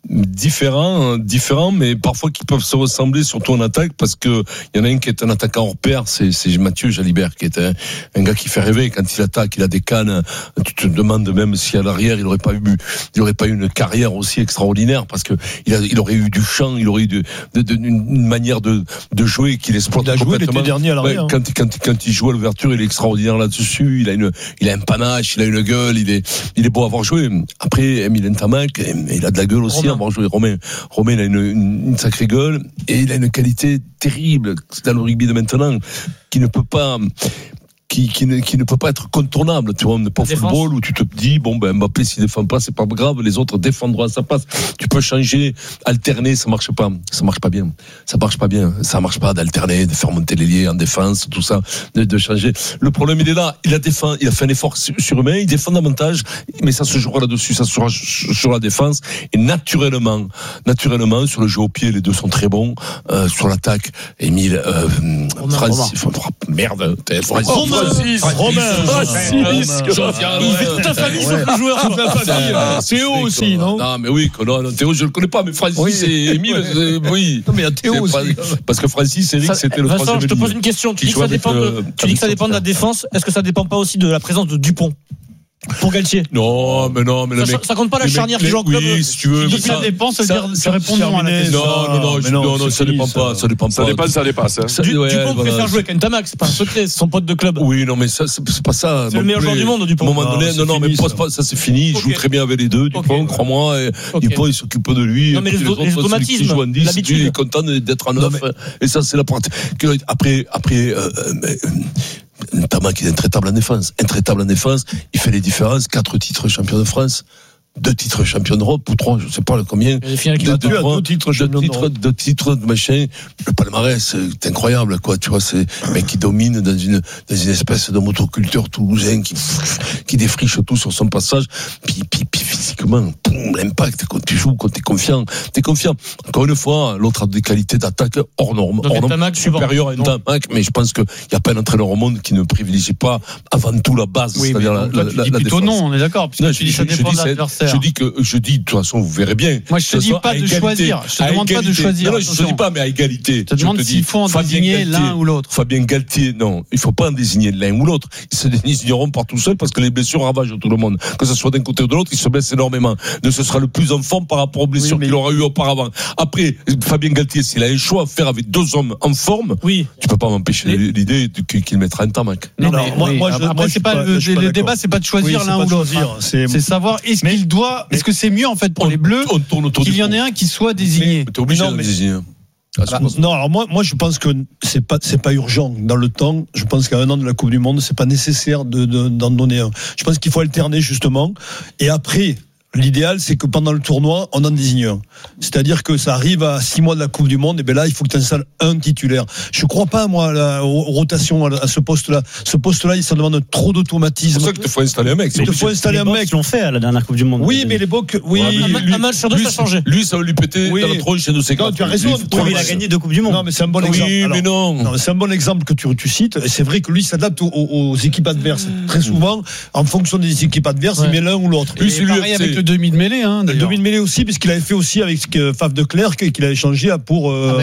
différents, différents, mais parfois qui peuvent se ressembler, surtout en attaque, parce que il y en a un qui est un attaquant hors pair, c'est, c'est Mathieu Jalibert, qui est un, un gars qui fait rêver quand il attaque, il a des cannes. Tu te demandes même si à l'arrière il aurait pas eu, il aurait pas eu une carrière aussi extraordinaire, parce que il, a, il aurait eu du champ, il aurait eu de, de, de, une manière de, de jouer qu'il exploite il a joué complètement. l'été dernier à l'arrière. Ouais, quand, quand, quand il joue à l'ouverture, il est extraordinaire là-dessus. Il a une, il a un panache, il a une gueule, il est, il est beau à avoir joué. Après, Emile Ntamak, il a de la gueule aussi Romain. à avoir joué. Romain, Romain, il a une, une, une sacrée gueule et il a une qualité terrible dans le rugby de maintenant qui ne peut pas. Qui, qui, ne, qui ne peut pas être contournable, tu vois, pas au football où tu te dis, bon, ben, Mbappé, s'il défend pas, c'est pas grave, les autres défendront à sa place. Tu peux changer, alterner, ça marche pas, ça marche pas bien. Ça marche pas bien. Ça marche pas d'alterner, de faire monter les liens en défense, tout ça, de, de changer. Le problème, il est là. Il a défend, il a fait un effort surhumain, il défend davantage, mais ça se jouera là-dessus, ça se jouera sur la défense. Et naturellement, naturellement, sur le jeu au pied, les deux sont très bons, euh, sur l'attaque, Émile, euh, Francis, merde, Francis. Francis, Romain, Francis, il fait toute la famille sauf le joueur. Toute la famille. Théo aussi, non? Non, mais oui, non, non, Théo, je le connais pas, mais Francis oui. et Émile, oui. Non, mais il y a Théo aussi. Pas, parce que Francis, Eric, c'était le troisième. Vincent, je te pose une question. Tu dis que ça dépend de, tu dis que ça dépend de la défense. Est-ce que ça dépend pas aussi de la présence de Dupont? Pour Galtier. Non, mais non, mais le ça, mec, ça compte pas la charnière qui joue en club. Oui, si tu veux. Depuis ça dépend, ça veut dire, ça répond non à la question. Non, non, non, non, non, non ça dépend pas, ça dépend pas. Ça dépasse, ça dépasse. Hein. Du, ouais, Dupont voilà. préfère jouer avec Ntamak, c'est pas un secret, c'est son pote de club. Oui, non, mais ça, c'est, c'est pas ça. C'est le meilleur joueur du monde, Dupont. À un moment donné, non, non, mais pose pas, ça c'est fini. Il joue très bien avec les deux, Dupont, crois-moi. Dupont, il s'occupe de lui. Non, mais les automatismes, l'habitude. Il est content d'être en neuf. Et ça, c'est la partie. Après, après, Ntamak, il est intraitable en défense. Intraitable en défense. Il fait les différences. Quatre titres champion de France. Deux titres champion d'Europe, ou trois, je sais pas combien. Deux, deux, deux, deux titres champion d'Europe. Deux titres de machin. Le palmarès, c'est incroyable, quoi. Tu vois, c'est un mec qui domine dans une, dans une espèce de motoculteur toulousain qui, qui défriche tout sur son passage. Puis, puis, puis physiquement, boum, l'impact, quand tu joues, quand t'es confiant, t'es confiant. Encore une fois, l'autre a des qualités d'attaque hors normes. Donc, hors normes, supérieures à Ntamak, mais je pense qu'il n'y a pas un entraîneur au monde qui ne privilégie pas avant tout la base, oui, c'est-à-dire la, la, la, la défense. Non, on est d'accord. Non, je, dis, ça dépend de l'adversaire. Je dis que, je dis, de toute façon, vous verrez bien. Moi, je te dis pas de égalité, choisir. Je te demande pas de choisir. Non, non, je te dis pas, mais à égalité. Je te demande s'il faut en désigner l'un ou l'autre. Fabien Galtier, non, il faut pas en désigner l'un ou l'autre. Ils se désigneront par tout seul parce que les blessures ravagent tout le monde. Que ce soit d'un côté ou de l'autre, ils se blessent énormément. Donc, ce sera le plus en forme par rapport aux blessures oui, mais... qu'il aura eu auparavant. Après, Fabien Galtier, s'il a un choix à faire avec deux hommes en forme, oui. tu peux pas m'empêcher mais... l'idée qu'il mettra un Ntamak. Non, non, moi, moi, je, après, c'est pas, le débat, c'est pas de choisir l'un ou l'autre. C'est savoir est-ce qu'il doit, est-ce que c'est mieux en fait pour les Bleus qu'il y en ait un qui soit désigné. T'es obligé de désigner. Bah, non, alors moi, moi, je pense que c'est pas, c'est pas urgent dans le temps. Je pense qu'à un an de la Coupe du Monde, c'est pas nécessaire de, de, d'en donner un. Je pense qu'il faut alterner justement. Et après, l'idéal, c'est que pendant le tournoi, on en désigne un. C'est-à-dire que ça arrive à six mois de la Coupe du Monde, et bien là, il faut que tu installes un titulaire. Je crois pas, moi, à la aux rotations, à ce poste-là. Ce poste-là, ça demande trop d'automatisme. C'est pour ça qu'il te faut installer un mec. Il te faut installer un mec. Ils l'ont fait à la dernière Coupe du Monde. Oui, mais les Bocs, oui. Ouais, lui, un match sur deux, ça a changé. Lui, ça va lui péter oui. dans la tronche chez nous, c'est Non, tu as raison. Lui, il a gagné deux Coupes du Monde. Non, mais c'est un bon oui, exemple. Oui, mais non. non. C'est un bon exemple que tu, tu cites. Et c'est vrai que lui s'adapte aux, aux équipes adverses. Très souvent, en fonction des équipes adverses, il met l'un ou l'autre. Lui, c'est pareil avec le demi de mêlée, hein. Le demi-mêlée aussi, puisqu'il avait fait aussi avec Faf de Clercq et qu'il a échangé pour. Euh,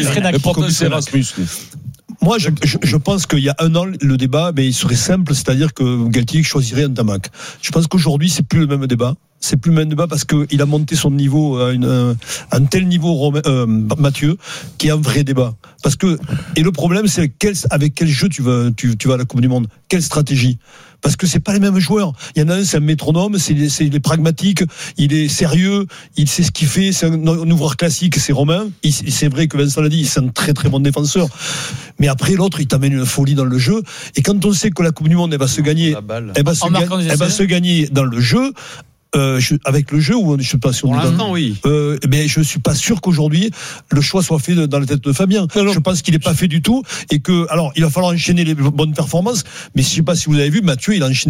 Moi, je, je, je pense qu'il y a un an, le débat, mais il serait simple, c'est-à-dire que Galtier choisirait un Ntamak. Je pense qu'aujourd'hui, c'est plus le même débat. C'est plus le même débat parce qu'il a monté son niveau à, une, à un tel niveau, Romain, euh, Mathieu, qui est un vrai débat. Parce que, et le problème, c'est quel, avec quel jeu tu vas, tu, tu vas à la Coupe du Monde? Quelle stratégie? Parce que c'est pas les mêmes joueurs. Il y en a un, c'est un métronome, c'est, c'est il est pragmatique, il est sérieux, il sait ce qu'il fait, c'est un, un ouvreur classique, c'est Romain. Il, c'est vrai que Vincent l'a dit, c'est un très très bon défenseur. Mais après, l'autre, il t'amène une folie dans le jeu. Et quand on sait que la Coupe du Monde, elle va se gagner, elle va, se, ga- elle va se gagner dans le jeu, Euh, je, avec le jeu ou je sais pas si on pour est l'instant dans, oui euh, mais je suis pas sûr qu'aujourd'hui le choix soit fait dans la tête de Fabien. Non, non. Je pense qu'il est pas fait du tout et que alors il va falloir enchaîner les bonnes performances, mais je sais pas si vous avez vu Mathieu, il a enchaîné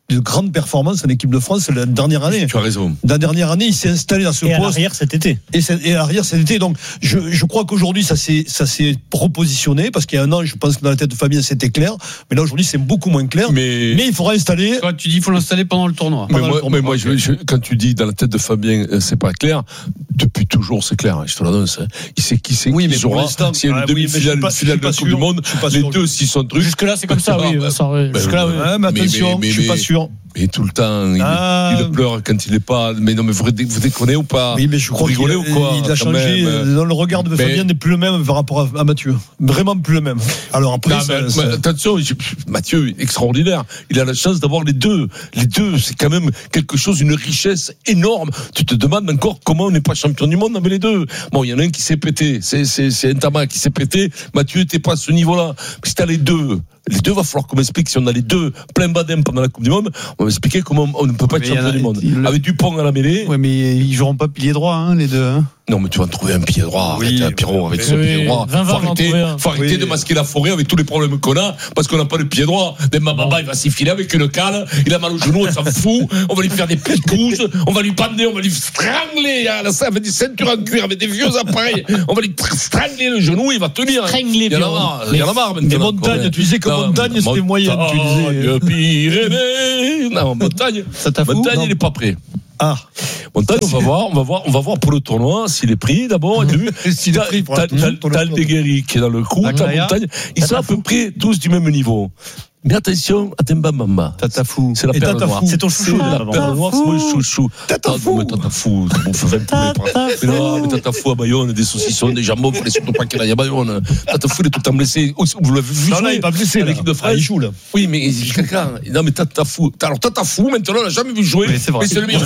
de grandes performances en équipe de France la dernière année. Tu as raison. La dernière année, il s'est installé dans ce et poste. Et à l'arrière cet été. Et, et à l'arrière cet été. Donc, je, je crois qu'aujourd'hui, ça s'est, ça s'est repositionné, parce qu'il y a un an, je pense que dans la tête de Fabien, c'était clair. Mais là, aujourd'hui, c'est beaucoup moins clair. Mais, mais il faudra installer. Quand tu dis qu'il faut l'installer pendant le tournoi. Mais moi, tournoi. mais moi je, je, quand tu dis dans la tête de Fabien, c'est pas clair, depuis toujours, c'est clair. Je te l'annonce. Il sait qui c'est, oui, qui jouera. S'il y a une ah, demi-finale, oui, finale de la Coupe du Monde, les deux, s'ils sont trucs. Jusque-là, c'est comme ça, oui. Jusque-là, oui. Ouais, mais attention, je suis pas sûr. Et tout le temps, il, ah, il pleure quand il n'est pas. Mais non, mais vous, vous déconnez ou pas? Oui, mais je crois qu'il ou quoi, il a changé. Même. Dans le regard de mais... Fabien n'est plus le même par rapport à, à Mathieu. Vraiment plus le même. Alors après, non, ça, mais, ça... Mais, attention, je, Mathieu, extraordinaire. Il a la chance d'avoir les deux. Les deux, c'est quand même quelque chose, une richesse énorme. Tu te demandes encore comment on n'est pas champion du monde avec les deux. Bon, il y en a un qui s'est pété. C'est, c'est, c'est Ntamak qui s'est pété. Mathieu n'était pas à ce niveau-là. Si t'as les deux. Les deux, va falloir qu'on m'explique si on a les deux plein badem pendant la Coupe du Monde. On va m'expliquer comment on ne peut pas être champion du monde. Il... Avec Dupont à la mêlée. Ouais, mais ils joueront pas pilier droit, hein, les deux. Hein. Non, mais tu vas en trouver un pied droit. Oui, arrête, Pierrot, avec oui, ce oui, pied droit. vingt, faut arrêter, faut arrêter oui. de masquer la forêt avec tous les problèmes qu'on a, parce qu'on n'a pas de pied droit. Demba Baba, il va s'y filer avec une cale. Il a mal au genou, on s'en fout. On va lui faire des petites couches. On va lui bander, on va lui strangler. Avec des ceintures en cuir, avec des vieux appareils. On va lui strangler le genou, il va tenir. Strangler, il y en a marre. Il y en a marre maintenant. Mais montagne, tu disais que montagne, c'était moyen. Tu disais. Pyrénées. Non, montagne. Ça t'a montagne, il n'est pas prêt. Ah, Montagne, on va voir, on va voir, on va voir pour le tournoi s'il est pris d'abord. S'il est pris, t'as le Deguerry qui est dans le coup, t'as Montagne. Ils sont à peu près tous du même niveau. Mais attention à Demba Mamba. Tatafou. C'est la perle noire. C'est ton chouchou. C'est la perle noire, c'est mon chouchou. Tatafou. Tatafou. Ça bouffe vingt poulets. Mais non, mais Tatafou à Bayonne, des saucissons, des jambons, il fallait surtout pas qu'il aille à Bayonne. Tatafou, il est tout le temps blessé. Vous l'avez vu? Non, là, il n'est pas blessé, l'équipe de France. Il joue, là. Oui, mais quelqu'un. Non, mais Tatafou. Alors, Tatafou, maintenant, on l'a jamais vu jouer. Mais c'est vrai. Mais c'est le meilleur.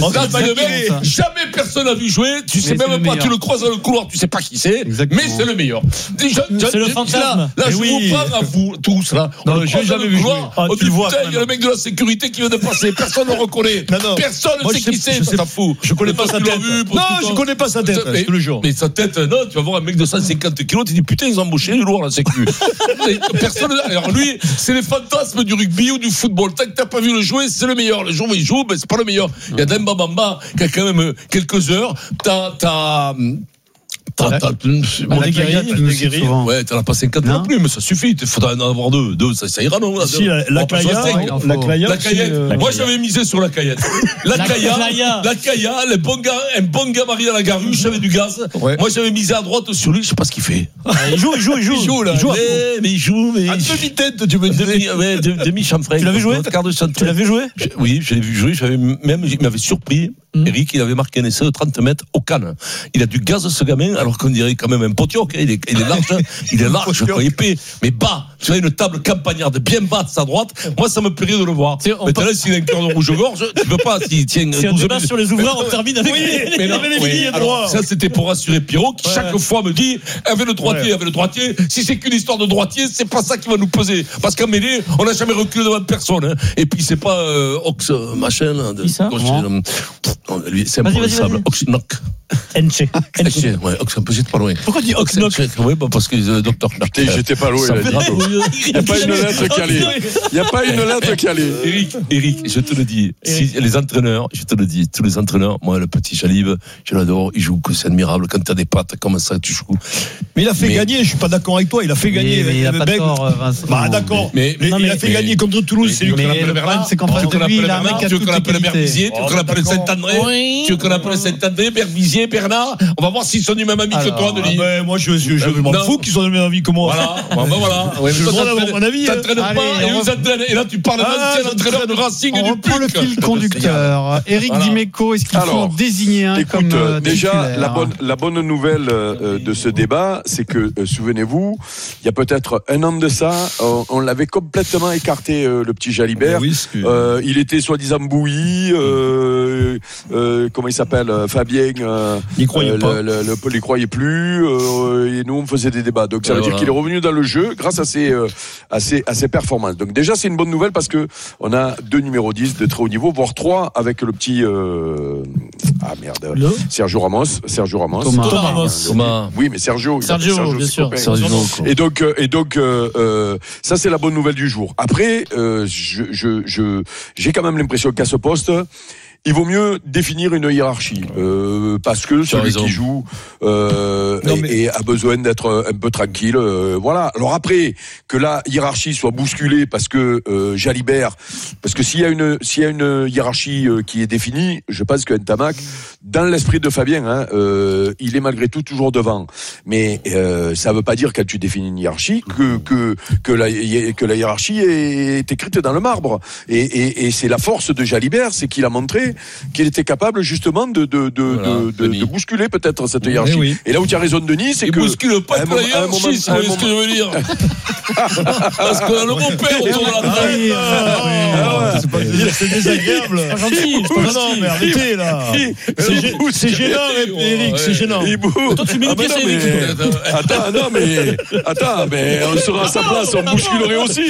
Jamais personne n'a vu jouer. Tu sais même pas, tu le croises dans le couloir, tu sais pas qui c'est. Mais c'est le meilleur. C'est le fantasme. Là, je vous parle à vous, tous, là. J'ai jamais vu jouer. Ah, oh, tu le vois. Il y a le mec de la sécurité qui vient de passer. Personne ne le reconnaît. Non, non. Personne ne sait qui c'est. Ça fout. Je connais pas sa tête. Non, je connais pas sa tête. Je te le jure. Mais sa tête, non. Tu vas voir un mec de cent cinquante kilos. Tu dis putain, ils ont embauché du lourd la sécu. Personne. Alors lui, c'est les fantasmes du rugby ou du football. Tant que t'as pas vu le jouer, c'est le meilleur. Le jour où il joue, ben c'est pas le meilleur. Il y a Demba Bamba qui a quand même quelques heures. T'as, t'as. T'as, t'as, t'as, guéri, ouais, t'en as pas cinquante non plus, mais ça suffit. Il faudra en avoir deux. Deux, ça, ça ira, non? Si, la, la Caya, la Caya, la Cayette. Euh, moi, j'avais misé sur la Cayette. La Caya, la Caya, le bon gars, un bon gabarit à la garuche avec du gaz. Ouais. Moi, j'avais misé à droite sur lui, je sais pas ce qu'il fait. Ah, il joue, il joue, il joue. Il joue, là. Il joue mais, mais il joue, mais. À demi-tête, tu veux dire. Demi, ouais, demi-chanfrein. Tu l'avais joué? Tu l'avais joué? Oui, je l'ai vu jouer. J'avais même, il m'avait surpris. Eric, il avait marqué un essai de trente mètres au Cannes. Il a du gaz, ce gamin, alors qu'on dirait quand même un potioc. Il est, il est large, il est large, quoi, épais, mais bas. Tu as une table campagnarde bien basse à droite. Moi, ça me plairait de le voir. Mais t'as là, s'il a un cœur de rouge-gorge, tu peux pas, s'il tient. C'est un débat sur les ouvreurs, on termine avec les lignes droits. Ça, c'était pour rassurer Pierrot, qui chaque fois me dit, avec le droitier, avec le droitier, si c'est qu'une histoire de droitier, c'est pas ça qui va nous peser. Parce qu'en mêlée, on n'a jamais reculé devant personne. Et puis, c'est pas Ox, machin, lui, c'est imprononçable. Oxnock. Enche. Enche, ouais, Oxnock, j'étais pas loin. Pourquoi tu dis Oxnock? Oui, bah parce que le docteur Knock. J'étais pas loin, il n'y a pas une lettre calée. Il n'y a pas une lettre calée. Eric, Eric, je te le dis, si les entraîneurs, je te le dis, tous les entraîneurs, moi, le petit Jalib, je l'adore, il joue que c'est admirable. Quand tu as des pattes, comme ça, tu joues. Mais il a fait mais, gagner, je suis pas d'accord avec toi, il a fait gagner. Mais, mais il a pas tort, Vincent. Bah, d'accord. Mais, mais, mais il a fait mais, gagner contre Toulouse, c'est lui qui l'appelle Bernard. C'est qu'en fait, lui, il a un mec tu veux qu'on appelle Berbizier, tu veux qu'on appelle Saint-André, tu veux qu'on appelle Saint-André, Berbizier, Bernard. On va voir s'ils sont du même avis que toi, Denis. Moi, je m'en fous qu'ils soient du même avis que moi. Voilà, voilà. Je veux avoir mon avis. T'entraînes pas, et là, tu parles d'un ancien entraîneur de Racing et du Puc. On reprend le fil conducteur. Eric Dimeco, est-ce qu'il faut en désigner un comme titulaire? Déjà, la bonne, la bonne nouvelle de ce débat, c'est que, souvenez-vous, il y a peut-être un an de ça, on, on l'avait complètement écarté, euh, le petit Jalibert. Oui, que... euh, il était soi-disant bouilli, euh, euh, comment il s'appelle, Fabien, euh, il croyait euh, pas. Le, le, le, il croyait plus, euh, et nous on faisait des débats. Donc ça veut voilà. dire qu'il est revenu dans le jeu grâce à ses, euh, à ses, à ses performances. Donc déjà c'est une bonne nouvelle parce que on a deux numéros dix de très haut niveau, voire trois avec le petit, euh, Ah merde. Le Sergio Ramos. Sergio Ramos. Thomas, Thomas Ramos. Thomas. Oui, mais Sergio. Sergio, Sergio bien sûr. Sergio. Et donc, euh, et donc, euh, euh, ça c'est la bonne nouvelle du jour. Après, euh, je, je, je, j'ai quand même l'impression qu'à ce poste, il vaut mieux définir une hiérarchie euh, parce que celui raison. qui joue euh, Non, et, mais... et a besoin d'être un peu tranquille. Euh, voilà. Alors après que la hiérarchie soit bousculée parce que euh, Jalibert, parce que s'il y a une s'il y a une hiérarchie euh, qui est définie, je pense que Ntamak, dans l'esprit de Fabien, hein, euh, il est malgré tout toujours devant. Mais euh, ça veut pas dire quand tu définis une hiérarchie que que que la que la hiérarchie est écrite dans le marbre. Et, et, et c'est la force de Jalibert, c'est qu'il a montré qu'il était capable justement de de de, voilà, de, de, de bousculer peut-être cette oui, hiérarchie. oui. Et là où tu as raison Denis, c'est il que bouscule pas que la hiérarchie, c'est ce que je veux dire. Parce qu'on a le bon père autour de la table. C'est pas c'est désagréable. C'est pas gentil. Non, non, mais arrêtez là. C'est gênant, Eric, c'est gênant. Toi, tu mets le pied, c'est Eric. Attends, non, mais attends, mais on sera à sa place, on bousculerait aussi.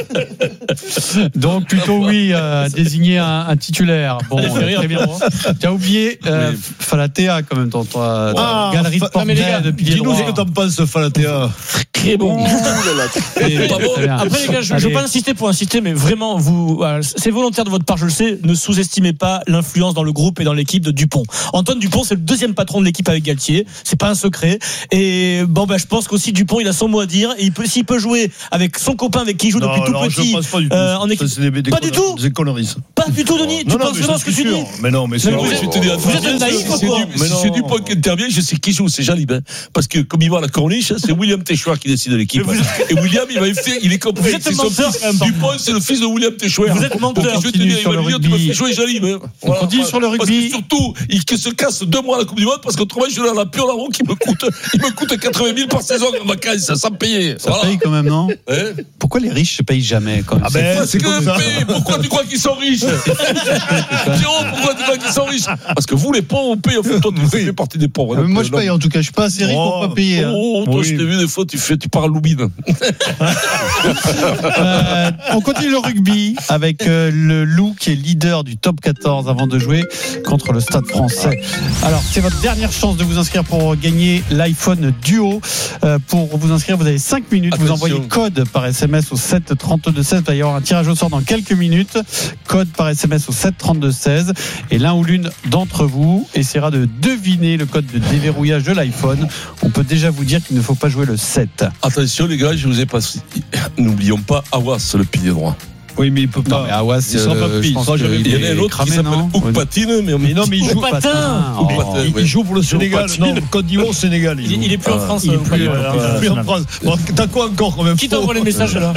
Donc plutôt oui, euh, désigner un, un titulaire. Bon, euh, très bien. Tu as oublié euh, oui. Falatea quand même, ton toi. Ah, galerie de portrait de pilier droit. Dis-nous ce que t'en penses, Falatea. Très bon. Et, pas bon. Après les gars, je ne veux pas insister pour insister, mais vraiment, vous, c'est volontaire de votre part, je le sais. Ne sous-estimez pas l'influence dans le groupe et dans l'équipe de Dupont. Antoine Dupont, c'est le deuxième patron de l'équipe avec Galtier. C'est pas un secret. Et bon, bah, je pense qu'aussi Dupont, il a son mot à dire. Et il peut, s'il peut jouer avec son copain avec qui il joue non, depuis tout petit, pas, du tout. Euh, en équipe. Ça, des, des pas du tout. Des conneries. Pas du tout, Denis. Non, tu non, penses vraiment ce que tu dis. Mais non, mais c'est vous êtes naïf ou quoi? Si c'est Dupont qui intervient, je sais qui joue, c'est Jalibert. Parce que comme il va à la corniche, c'est William Téchouard qui décide de l'équipe. Et William, il va faire, il est compris. C'est son fils. Dupont, c'est le fils de William Téchouard. Vous êtes menteur. Je vais te dire, il va lui dire, tu m'as fait jouer Jalibert. On continue sur le rugby. Parce que surtout, il se casse deux mois à la Coupe du Monde parce qu'autrement, je l'ai à la pure la roue qui me coûte, il me coûte quatre-vingt mille par saison en vacances, sans payer. Ça paye quand même, non? Pourquoi les riches se payent jamais quand même? Ah ben, parce que, pourquoi tu crois qu'ils sont riches? Pierrot, pourquoi tu crois qu'ils sont riches? Parce que vous, les pauvres, on paye, en fait, toi, tu fais partie des pauvres. Donc, moi, je paye, en tout cas, je suis pas assez riche pour pas payer. Oh, toi, je t'ai vu des fois, tu fais, tu parles loubine. euh, on continue le rugby avec euh, le Loup qui est leader du top quatorze avant de jouer contre le Stade Français. Alors, c'est votre dernière chance de vous inscrire pour gagner l'iPhone Duo. Euh, pour vous inscrire, vous avez cinq minutes. Attention. Vous envoyez code par S M S au sept trente-deux seize. Il va y avoir un tirage au sort dans quelques minutes. Code par S M S au sept trente-deux seize. Et l'un ou l'une d'entre vous essaiera de deviner le code de déverrouillage de l'iPhone. On peut déjà vous dire qu'il ne faut pas jouer le sept. Attention les gars, je vous ai pas. N'oublions pas Awas, le pilier droit. Oui, mais il peut pas. Non, mais Awas, il sera pas pris. Il y en a un autre qui s'appelle Oukpatine, mais, mais non, mais il joue patin. Oh, il, il joue pour le Sénégal. Non, Côte d'Ivoire, Sénégal. Il, il, il est plus en France. Il est plus, euh, plus en France. Bon, t'as quoi encore quand même? Qui t'envoie les messages là?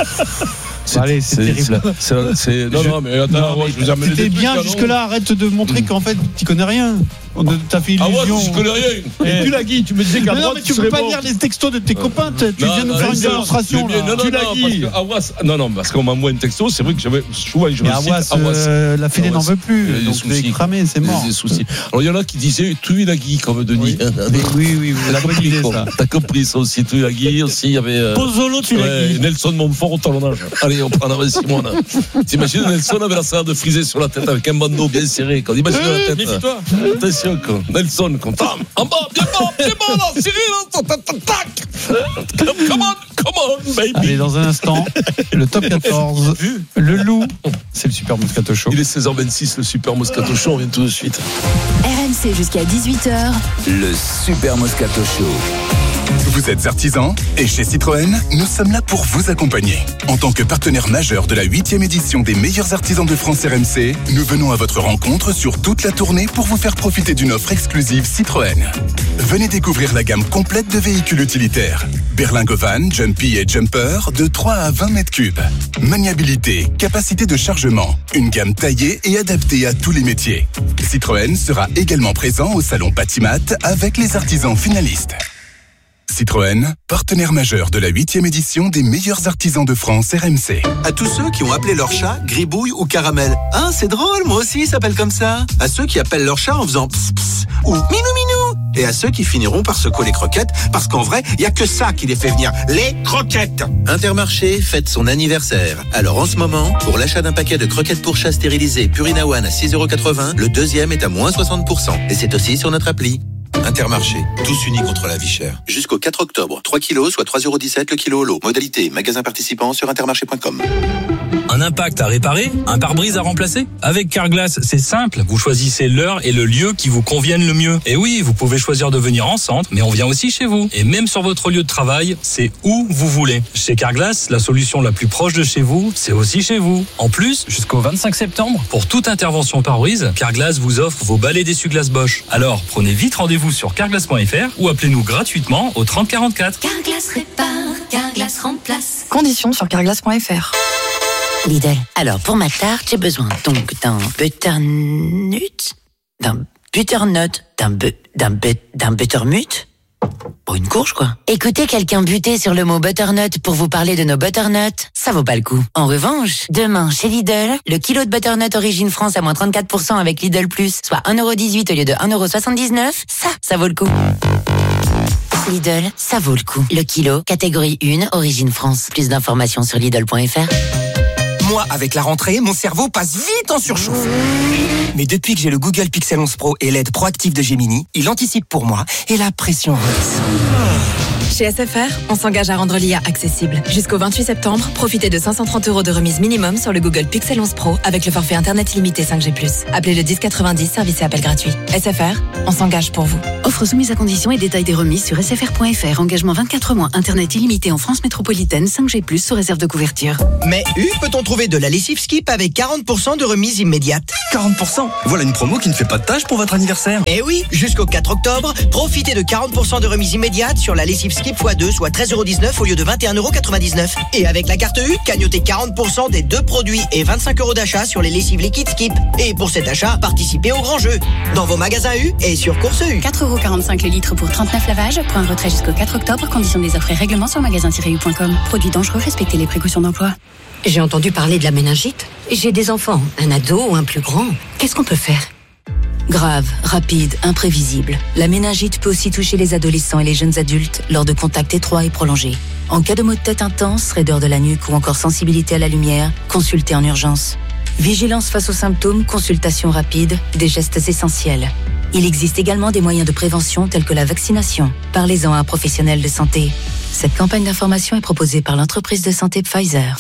C'est, Allez, c'est, c'est terrible. C'est, c'est, c'est, non, non, mais attends, non, moi, je vous amène des C'était bien trucs, jusque-là. Arrête de montrer qu'en fait, tu connais rien. T'as fait illusion. Ah ouais, je connais rien. Et tu l'as dit, tu me disais qu'à droite, mais tu peux pas lire les textos de tes copains. Tu viens de faire une démonstration. Tu l'as dit. Non, non, parce qu'on m'a envoyé un texto. C'est vrai que j'avais souvent je me cite. La Fédé n'en veut plus. Donc je vais cramer, c'est mort. Des soucis. Alors il y en a qui disaient Tuilagi comme Denis. Oui, oui, la bonne idée ça. T'as compris ça aussi, Tuilagi aussi. Il y avait Pozzolo, Tuilagi. Nelson Montfort au talonnage. Allez, on prend la Simon. T'imagines Nelson avait la salade frisée sur la tête avec un bandeau bien serré. Quand imagine la tête. Attention, Nelson. Content. En bas, bien bas, bien bas, là, Cyril, tac. Come on, come on, baby. Allez, dans un instant, le top quatorze, le Loup, c'est le Super Moscato Show. Il est seize heures vingt-six, le Super Moscato Show, on vient tout de suite. R M C jusqu'à dix-huit heures. Le Super Moscato Show. Vous êtes artisan et chez Citroën, nous sommes là pour vous accompagner. En tant que partenaire majeur de la huitième édition des meilleurs artisans de France R M C, nous venons à votre rencontre sur toute la tournée pour vous faire profiter d'une offre exclusive Citroën. Venez découvrir la gamme complète de véhicules utilitaires. Berlingo Van, Jumpy et Jumper de trois à vingt mètres cubes. Maniabilité, capacité de chargement, une gamme taillée et adaptée à tous les métiers. Citroën sera également présent au salon Patimat avec les artisans finalistes. Citroën, partenaire majeur de la huitième édition des meilleurs artisans de France R M C. À tous ceux qui ont appelé leur chat Gribouille ou Caramel. Ah, c'est drôle, moi aussi, il s'appelle comme ça. À ceux qui appellent leur chat en faisant pss pss ou minou minou. et à ceux qui finiront par secouer les croquettes, parce qu'en vrai, il y a que ça qui les fait venir, les croquettes. Intermarché fête son anniversaire. Alors en ce moment, pour l'achat d'un paquet de croquettes pour chat stérilisées Purina One à six euros quatre-vingts, le deuxième est à moins soixante pour cent. Et c'est aussi sur notre appli. Intermarché, tous unis contre la vie chère. Jusqu'au quatre octobre, trois kilos, soit trois euros dix-sept le kilo au lot. Modalité, magasin participant sur intermarché point com. Un impact à réparer, un pare-brise à remplacer. Avec Carglass, c'est simple. Vous choisissez l'heure et le lieu qui vous conviennent le mieux. Et oui, vous pouvez choisir de venir en centre, mais on vient aussi chez vous. Et même sur votre lieu de travail, c'est où vous voulez. Chez Carglass, la solution la plus proche de chez vous, c'est aussi chez vous. En plus, jusqu'au vingt-cinq septembre, pour toute intervention pare-brise, Carglass vous offre vos balais d'essuie-glace Bosch. Alors, prenez vite rendez-vous sur carglass point f r ou appelez-nous gratuitement au trente quarante-quatre. Carglass répare, Carglass remplace. Conditions sur carglass point f r. Lidl. Alors, pour ma tarte, j'ai besoin donc d'un butternut, d'un butternut, d'un bu, d'un but, d'un buttermut. Pour une courge, quoi. Écoutez quelqu'un buter sur le mot butternut pour vous parler de nos butternuts, ça vaut pas le coup. En revanche, demain, chez Lidl, le kilo de butternut Origine France à moins trente-quatre pour cent avec Lidl Plus, soit un euro dix-huit au lieu de un euro soixante-dix-neuf, ça, ça vaut le coup. Lidl, ça vaut le coup. Le kilo, catégorie un, Origine France. Plus d'informations sur Lidl point f r. Moi, avec la rentrée, mon cerveau passe vite en surchauffe. Mais depuis que j'ai le Google Pixel onze Pro et l'aide proactive de Gemini, il anticipe pour moi et la pression redescend. Chez S F R, on s'engage à rendre l'I A accessible. Jusqu'au vingt-huit septembre, profitez de cinq cent trente euros de remise minimum sur le Google Pixel onze Pro avec le forfait Internet illimité cinq G plus. Appelez le dix quatre-vingt-dix, service et appel gratuit. S F R, on s'engage pour vous. Offre soumise à conditions et détails des remises sur s f r point f r. Engagement vingt-quatre mois. Internet illimité en France métropolitaine, cinq G plus, sous réserve de couverture. Mais U, peut-on trouver de la lessive Skip avec quarante pour cent de remise immédiate? quarante pour cent. Voilà une promo qui ne fait pas de tâche pour votre anniversaire. Eh oui, jusqu'au quatre octobre, profitez de quarante pour cent de remise immédiate sur la lessive Skip fois deux, soit treize euros dix-neuf au lieu de vingt et un euros quatre-vingt-dix-neuf. Et avec la carte U, cagnotez quarante pour cent des deux produits et vingt-cinq euros d'achat sur les lessives liquides Skip. Et pour cet achat, participez au grand jeu. Dans vos magasins U et sur Course U. quatre euros quarante-cinq le litre pour trente-neuf lavages. Point retrait jusqu'au quatre octobre. Conditions des offres et règlements sur magasin tiret u point com. Produits dangereux, respectez les précautions d'emploi. J'ai entendu parler de la méningite. J'ai des enfants, un ado ou un plus grand. Qu'est-ce qu'on peut faire? Grave, rapide, imprévisible. La méningite peut aussi toucher les adolescents et les jeunes adultes lors de contacts étroits et prolongés. En cas de maux de tête intense, raideur de la nuque ou encore sensibilité à la lumière, consultez en urgence. Vigilance face aux symptômes, consultation rapide, des gestes essentiels. Il existe également des moyens de prévention tels que la vaccination. Parlez-en à un professionnel de santé. Cette campagne d'information est proposée par l'entreprise de santé Pfizer.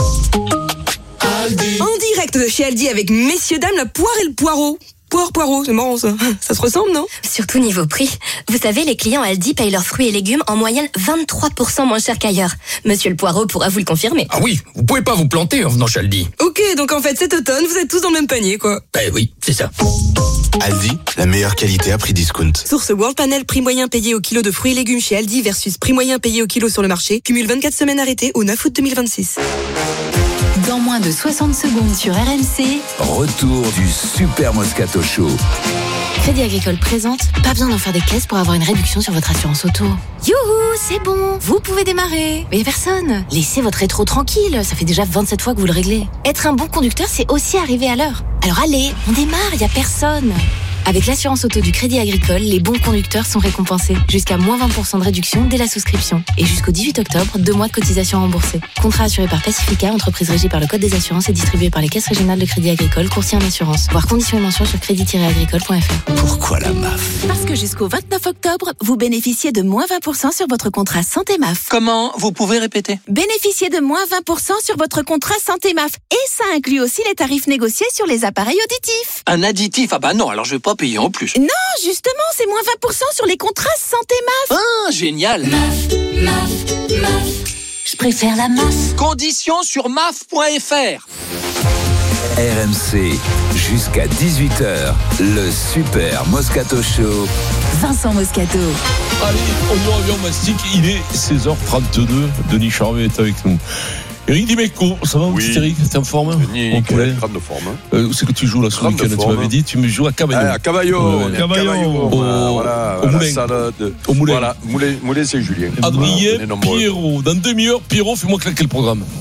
En direct de chez Aldi avec messieurs dames la poire et le poireau. Poire, poireau, c'est marrant ça. Ça se ressemble, non? Surtout niveau prix. Vous savez, les clients Aldi payent leurs fruits et légumes en moyenne vingt-trois pour cent moins cher qu'ailleurs. Monsieur le poireau pourra vous le confirmer. Ah oui, vous pouvez pas vous planter en venant chez Aldi. Ok, donc en fait cet automne, vous êtes tous dans le même panier, quoi. Ben oui, c'est ça. Aldi, la meilleure qualité à prix discount. Source World Panel, prix moyen payé au kilo de fruits et légumes chez Aldi versus prix moyen payé au kilo sur le marché. Cumule vingt-quatre semaines arrêtées au neuf août deux mille vingt-six. Dans moins de soixante secondes sur R M C. Retour du Super Moscato Show. Crédit Agricole présente, pas besoin d'en faire des caisses pour avoir une réduction sur votre assurance auto. Youhou, c'est bon, vous pouvez démarrer. Mais y a personne. Laissez votre rétro tranquille, ça fait déjà vingt-sept fois que vous le réglez. Être un bon conducteur, c'est aussi arriver à l'heure. Alors allez, on démarre, y a personne. Avec l'assurance auto du Crédit Agricole, les bons conducteurs sont récompensés. Jusqu'à moins vingt pour cent de réduction dès la souscription. Et jusqu'au dix-huit octobre, deux mois de cotisation remboursée. Contrat assuré par Pacifica, entreprise régie par le Code des assurances et distribué par les caisses régionales de Crédit Agricole, courtier en assurance. Voir conditions et mentions sur crédit tiret agricole point f r. Pourquoi la M A F? Parce que jusqu'au vingt-neuf octobre, vous bénéficiez de moins vingt pour cent sur votre contrat Santé M A F. Comment? Vous pouvez répéter? Bénéficiez de moins vingt pour cent sur votre contrat Santé M A F. Et ça inclut aussi les tarifs négociés sur les appareils auditifs. Un additif? Ah bah non, alors je vais pas payer en plus. Non, justement, c'est moins vingt pour cent sur les contrats Santé M A F. Ah, génial. M A F, M A F, M A F. Je préfère la M A F. Conditions sur M A F point f r. R M C, jusqu'à dix-huit heures, le Super Moscato Show. Vincent Moscato. Allez, on y revient au mastic, il est seize heures trente-deux, Denis Charvet est avec nous. Eric Dimeco, ça va, oui. Petit Eric, t'es en forme? Denis, okay. grande forme. Hein. Euh, où c'est que tu joues là ce week-end? Tu m'avais dit, tu me joues à Cavaillon. Ah, à Cavaillon, ouais. Cavaillon. Cavaillon. Au, voilà, au la Moulin. salle de... Au Moulin. Voilà, Moulin, Moulin c'est Julien. Adrien, voilà, Pierrot. Dans demi-heure, Pierrot, fais-moi claquer le programme.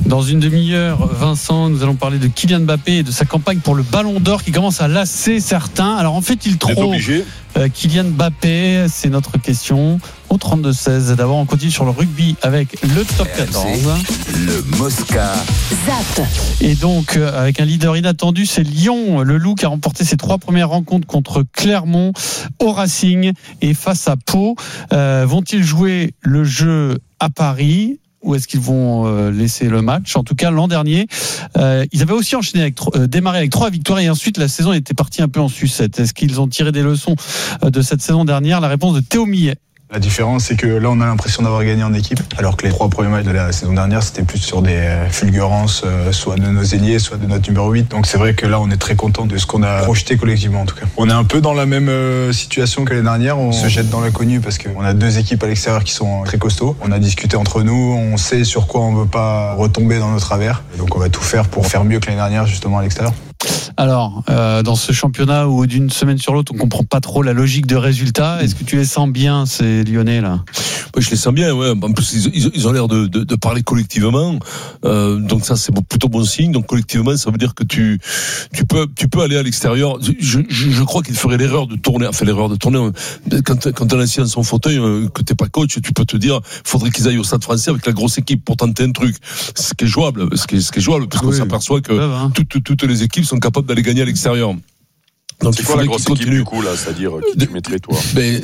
Dans une demi-heure, Vincent, nous allons parler de Kylian Mbappé et de sa campagne pour le Ballon d'Or qui commence à lasser certains. Alors en fait, il trop euh, Kylian Mbappé, c'est notre question au trente-deux seize. D'abord, on continue sur le rugby avec le top quatorze. Le Mosca. Zap. Et donc, euh, avec un leader inattendu, c'est Lyon, le Loup, qui a remporté ses trois premières rencontres contre Clermont, au Racing et face à Pau. Euh, vont-ils jouer le jeu à Paris ? Ou est-ce qu'ils vont euh, laisser le match ? En tout cas, l'an dernier, euh, ils avaient aussi enchaîné avec euh, démarré avec trois victoires et ensuite la saison était partie un peu en sucette. Est-ce qu'ils ont tiré des leçons euh, de cette saison dernière ? La réponse de Théo Millet. La différence, c'est que là, on a l'impression d'avoir gagné en équipe, alors que les trois premiers matchs de la saison dernière, c'était plus sur des fulgurances, soit de nos ailiers, soit de notre numéro huit. Donc c'est vrai que là, on est très content de ce qu'on a projeté collectivement, en tout cas. On est un peu dans la même situation que l'année dernière. On se jette dans l'inconnu parce qu'on a deux équipes à l'extérieur qui sont très costauds. On a discuté entre nous, on sait sur quoi on veut pas retomber dans nos travers. Donc on va tout faire pour faire mieux que l'année dernière, justement, à l'extérieur. Alors, euh, dans ce championnat où d'une semaine sur l'autre, on comprend pas trop la logique de résultat, est-ce que tu les sens bien, ces Lyonnais, là ? Ouais, je les sens bien, ouais. En plus, ils, ils ont l'air de, de, de parler collectivement. Euh, donc ça, c'est plutôt bon signe. Donc collectivement, ça veut dire que tu, tu peux, tu peux aller à l'extérieur. Je, je, je crois qu'il ferait l'erreur de tourner, enfin l'erreur de tourner. Quand, quand t'es assis dans son fauteuil, que t'es pas coach, tu peux te dire, faudrait qu'ils aillent au Stade Français avec la grosse équipe pour tenter un truc. Ce qui est jouable, ce qui est, ce qui est jouable, parce qu'on oui, s'aperçoit que hein. toutes, toutes les équipes sont capables d'aller gagner à l'extérieur. Donc c'est quoi la grosse équipe du coup là, c'est-à-dire qui tu mettrais toi? Mais...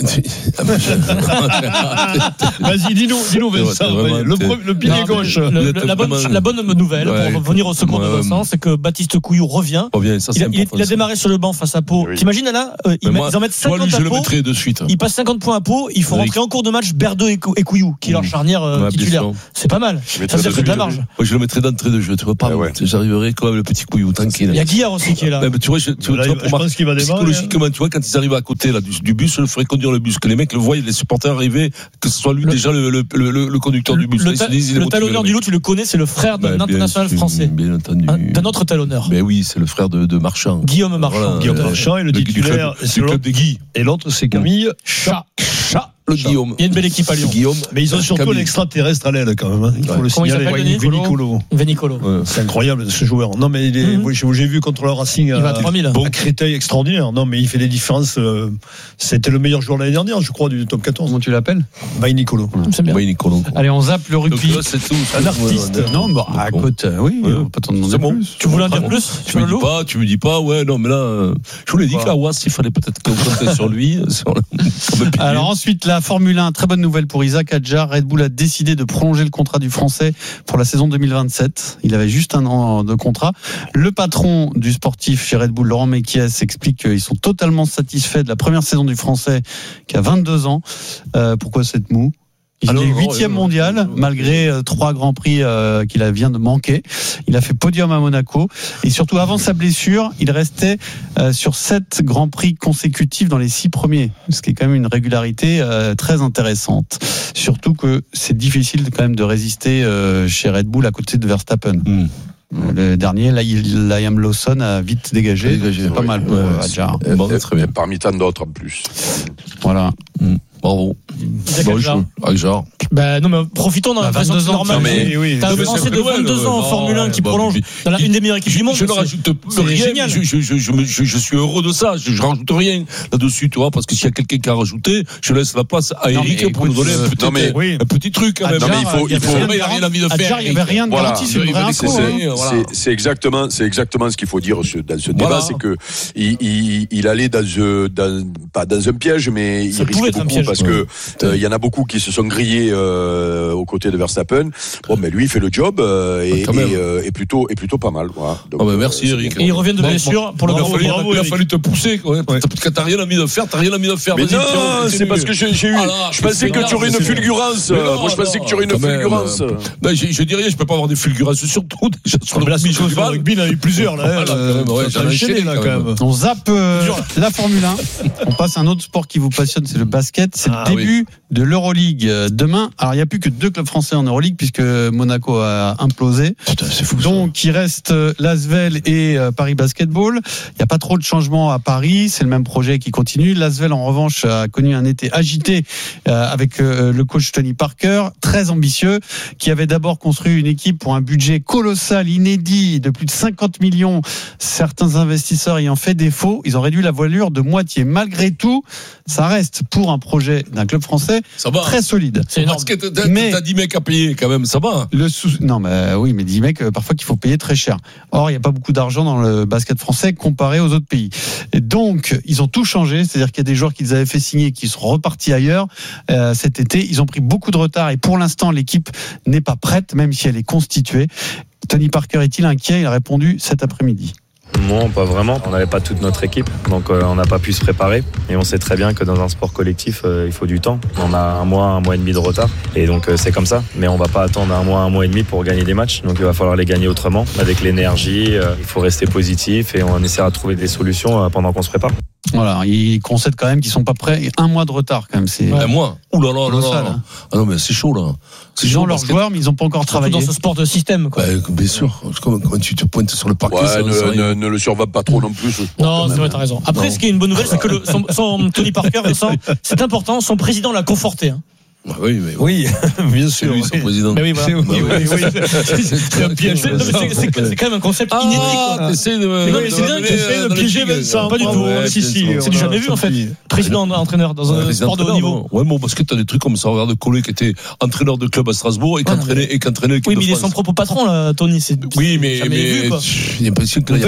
Vas-y, dis-nous, dis-nous Vincent, le, le pilier gauche. Le, le, la, bonne, la bonne nouvelle ouais, pour venir au secours ouais, de Vincent, c'est que Baptiste Couillou revient. revient ça, il, a, il, il a démarré sur le banc face à Pau. Oui. T'imagines là, euh, ils, moi, ils en mettent cinquante moi, lui, à Pau. Je le de suite. Ils passent cinquante points à Pau. Il faut oui. rentrer en cours de match Berdeux et Couillou, qui est leur charnière euh, titulaire. C'est pas mal. Ça fait de la marge. Je le mettrais d'entrée de jeu. Tu vois pas. J'arriverai quand même le petit Couillou tranquille. Il y a Guillard aussi qui est là. Tu vois, je pense qu'il va démarrer. Psychologiquement, tu vois, quand ils arrivent à côté là, du, du bus, je le ferai conduire le bus. Que les mecs le voient, les supporters arriver, que ce soit lui le, déjà le, le, le, le conducteur du bus. Le, ta, disent, le talonneur du lot, tu le connais, c'est le frère d'un bah, international français. Bien entendu. Un, d'un autre talonneur. Mais oui, c'est le frère de, de Marchand. Guillaume Marchand. Voilà, Guillaume Marchand et le titulaire. C'est le club de Guy. Et l'autre, c'est Camille Chat. Chat. Le Guillaume. Il y a une belle équipe à Lyon. Guillaume. Mais ils ont surtout Camille. L'extraterrestre à l'aile quand même. Hein. Il faut ouais. le Comment signaler. Venicolo. Venicolo. Ouais. C'est incroyable ce joueur. Non mais il est, mm-hmm. j'ai vu contre le Racing à, à Créteil extraordinaire. Non mais il fait des différences. Euh, c'était le meilleur joueur l'année dernière, je crois, du top quatorze. Comment tu l'appelles? Venicolo. C'est bien. Venicolo. Allez, on zappe le rugby. Donc, là, c'est tout. Un artiste. Non, bah écoute, oui, on va pas t'en demander plus. Tu voulais en dire plus? Tu me dis pas, tu me dis pas. Ouais, non mais là, je vous l'ai dit que la Ouas, il fallait peut-être compter sur lui. Alors ensuite, la Formule un, très bonne nouvelle pour Isaac Adjar. Red Bull a décidé de prolonger le contrat du Français pour la saison deux mille vingt-sept. Il avait juste un an de contrat. Le patron du sportif chez Red Bull, Laurent Mekies, explique qu'ils sont totalement satisfaits de la première saison du Français qui a vingt-deux ans. Euh, pourquoi cette moue? Il est huitième mondial, malgré euh, trois grands prix euh, qu'il vient de manquer. Il a fait podium à Monaco. Et surtout, avant sa blessure, il restait euh, sur sept grands prix consécutifs dans les six premiers. Ce qui est quand même une régularité euh, très intéressante. Surtout que c'est difficile quand même de résister euh, chez Red Bull à côté de Verstappen. Mm. Le dernier, Liam Lawson a vite dégagé. dégagé c'est pas oui, mal pour ouais, Adjar. Bon, très bien. Parmi tant d'autres en plus. Voilà. Mm. Bravo. Adjar. Ben non mais profitons dans la phase normale. Mais oui, t'as un Français de vingt-deux ans en Formule un qui prolonge dans la une des meilleures équipes du monde. Je ne rajoute rien. Je, je, je, je, je suis heureux de ça. Je, je rajoute rien là-dessus, tu vois, parce que s'il y a quelqu'un qui a rajouté, je laisse la place à Eric pour nous donner un petit, mais, oui. un petit truc quand même. Non mais il faut, il faut. Il a rien envie de faire. Il n'y avait rien de garanti. C'est exactement, c'est exactement ce qu'il faut dire dans ce débat, c'est que il allait dans pas dans un piège, mais il risquait beaucoup parce que il y en a beaucoup qui se sont grillés euh, aux côtés de Verstappen. Bon, mais lui, il fait le job euh, et, et, euh, et plutôt et plutôt pas mal. Voilà. Donc, oh, bah, merci Eric. Et il revient de blessure pour le il a fallu, bravo, il a fallu te pousser. Quoi. Ouais. T'as rien envie de faire, t'as rien envie de faire. Mais non, Pierre, c'est parce que j'ai, j'ai eu. Ah, là, je pensais que tu aurais une fulgurance. Non, Moi, je pensais que tu aurais une fulgurance. Euh, ben, je, je dis rien, je peux pas avoir des fulgurances surtout déjà sur le rugby. Sur le rugby, il y en a eu plusieurs là. J'en ai enchaîné là quand même. On zappe la Formule un. On passe à un autre sport qui vous passionne, c'est le basket. C'est le début de l'Euroleague. Demain, demain, alors il n'y a plus que deux clubs français en Euroleague puisque Monaco a implosé. Putain, c'est fou. Donc il reste l'Asvel et Paris Basketball. Il n'y a pas trop de changements à Paris, c'est le même projet qui continue. L'Asvel en revanche a connu un été agité avec le coach Tony Parker, très ambitieux, qui avait d'abord construit une équipe pour un budget colossal, inédit, de plus de cinquante millions. Certains investisseurs ayant fait défaut, ils ont réduit la voilure de moitié. Malgré tout, ça reste pour un projet d'un club français très solide. C'est énorme. Parce que t'as, mais t'as dix mecs à payer quand même, ça va. Le sous... Non, mais oui, mais dix mecs, parfois qu'il faut payer très cher. Or, il n'y a pas beaucoup d'argent dans le basket français comparé aux autres pays. Et donc, ils ont tout changé, c'est-à-dire qu'il y a des joueurs qu'ils avaient fait signer qui sont repartis ailleurs euh, cet été. Ils ont pris beaucoup de retard et pour l'instant, l'équipe n'est pas prête, même si elle est constituée. Tony Parker est-il inquiet? Il a répondu cet après-midi. Non, pas vraiment. On n'avait pas toute notre équipe, donc euh, on n'a pas pu se préparer. Et on sait très bien que dans un sport collectif, euh, il faut du temps. On a un mois, un mois et demi de retard. Et donc euh, c'est comme ça. Mais on va pas attendre un mois, un mois et demi pour gagner des matchs. Donc il va falloir les gagner autrement, avec l'énergie. Euh, il faut rester positif et on essaiera de trouver des solutions euh, pendant qu'on se prépare. Voilà, ils concèdent quand même qu'ils sont pas prêts. Un mois de retard quand même. C'est ouais. Un mois. Ouh là là là là. Hein. Ah non mais c'est chaud là. C'est ils ont leurs joueurs, mais ils n'ont pas encore travaillé. Dans ce sport de système, quoi. Bah, bien sûr. Comment, comment tu te pointes sur le parquet? Ouais, ne, ne, ne le surveille pas trop non plus. Non, c'est vrai, t'as raison. Après, non. Ce qui est une bonne nouvelle, c'est que le, son, son Tony Parker, Vincent, c'est important, son président l'a conforté. Hein. Oui, mais oui, bien sûr. C'est lui, son président. Mais oui, voilà. oui, oui, oui, oui. C'est un piège. C'est, c'est, c'est, c'est quand même un concept ah, inédit. Quoi. C'est, de, mais oui, c'est bien que c'est de piéger Vincent. Pas du tout. Ouais, si, si, c'est du jamais vu, en fait. Président, entraîneur dans un sport de haut niveau. Ouais, bon, parce que t'as des trucs comme ça. Regarde Collet qui était entraîneur de club à Strasbourg et qui entraînait et qui entraînait l'équipe de France. Oui, mais il est son propre patron, là, Tony. Oui, mais j'ai l'impression que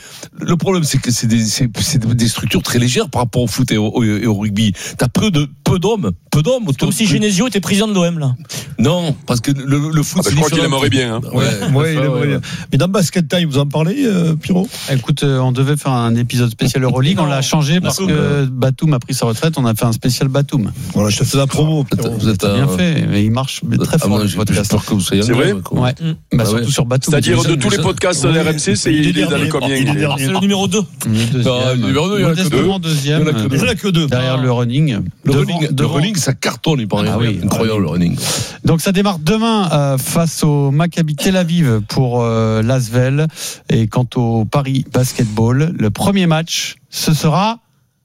le problème, c'est que c'est des structures très légères par rapport au foot et au rugby. T'as peu de peu d'hommes, peu d'hommes. Comme si Genesio était président de l'O M. Là. Non, parce que le, le foot, ah ben, je crois qu'il aimerait bien. Hein. Ouais, ouais, il aimerait bien. Mais dans Basket Time, vous en parlez, euh, Pierrot? Écoute, euh, on devait faire un épisode spécial Euroleague, on l'a changé parce Batum, que Batum a pris sa retraite, on a fait un spécial Batum. Voilà, je te fais la promo. Pierrot. Vous êtes bien fait, mais il marche très fort. Ah, j'espère que vous soyez. C'est vrai. Ouais. Bah, surtout sur Batum. C'est-à-dire de tous les podcasts de l'R M C, c'est il est dans le combien? C'est le numéro deux. Le numéro deux, il y en a que deux. Deuxième. Il y en a que deux. Derrière le running. Le running, ça cartonne, il paraît. Incroyable le running. Donc ça démarre demain euh, face au Maccabi Tel Aviv pour euh, l'Asvel. Et quant au Paris Basketball, le premier match, ce sera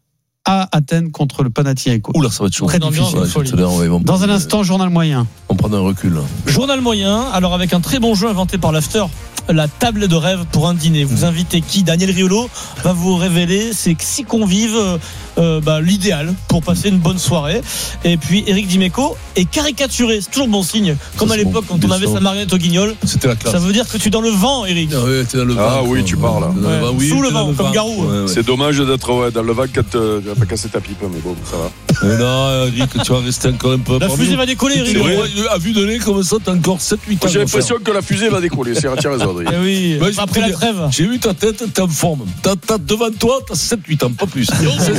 à Athènes contre le Panathinaikos. Oula, ça va être chaud. Très difficile. Ouais, ouais, dans un instant, journal moyen. On prend un recul. Là. Journal moyen, alors avec un très bon jeu inventé par l'After. La table de rêve pour un dîner. Vous invitez qui? Daniel Riolo va vous révéler ses six convives, euh, bah, l'idéal pour passer une bonne soirée. Et puis Eric Dimeco est caricaturé. C'est toujours bon signe. Comme ça, à l'époque bon, quand on avait sa marionnette au Guignol. C'était la classe. Ça veut dire que tu es dans le vent, Eric. Ah oui, t'es dans le vent. Ah oui, tu parles. Ouais. Bah, oui, sous le vent, le comme Garou. Ouais, ouais. C'est dommage d'être ouais, dans le vent quand tu euh, n'as pas cassé ta pipe, mais bon, ça va. Mais non, Eric, tu vas rester encore un peu. La fusée va décoller, Eric. À vue de nez comme ça, t'as encore sept huit ans. J'ai l'impression que la fusée va décoller. C'est tu as raison, Adrien. Oui. Bah, après la trêve. J'ai vu ta tête, t'es en forme. T'as, t'as devant toi, t'as sept huit ans, pas plus.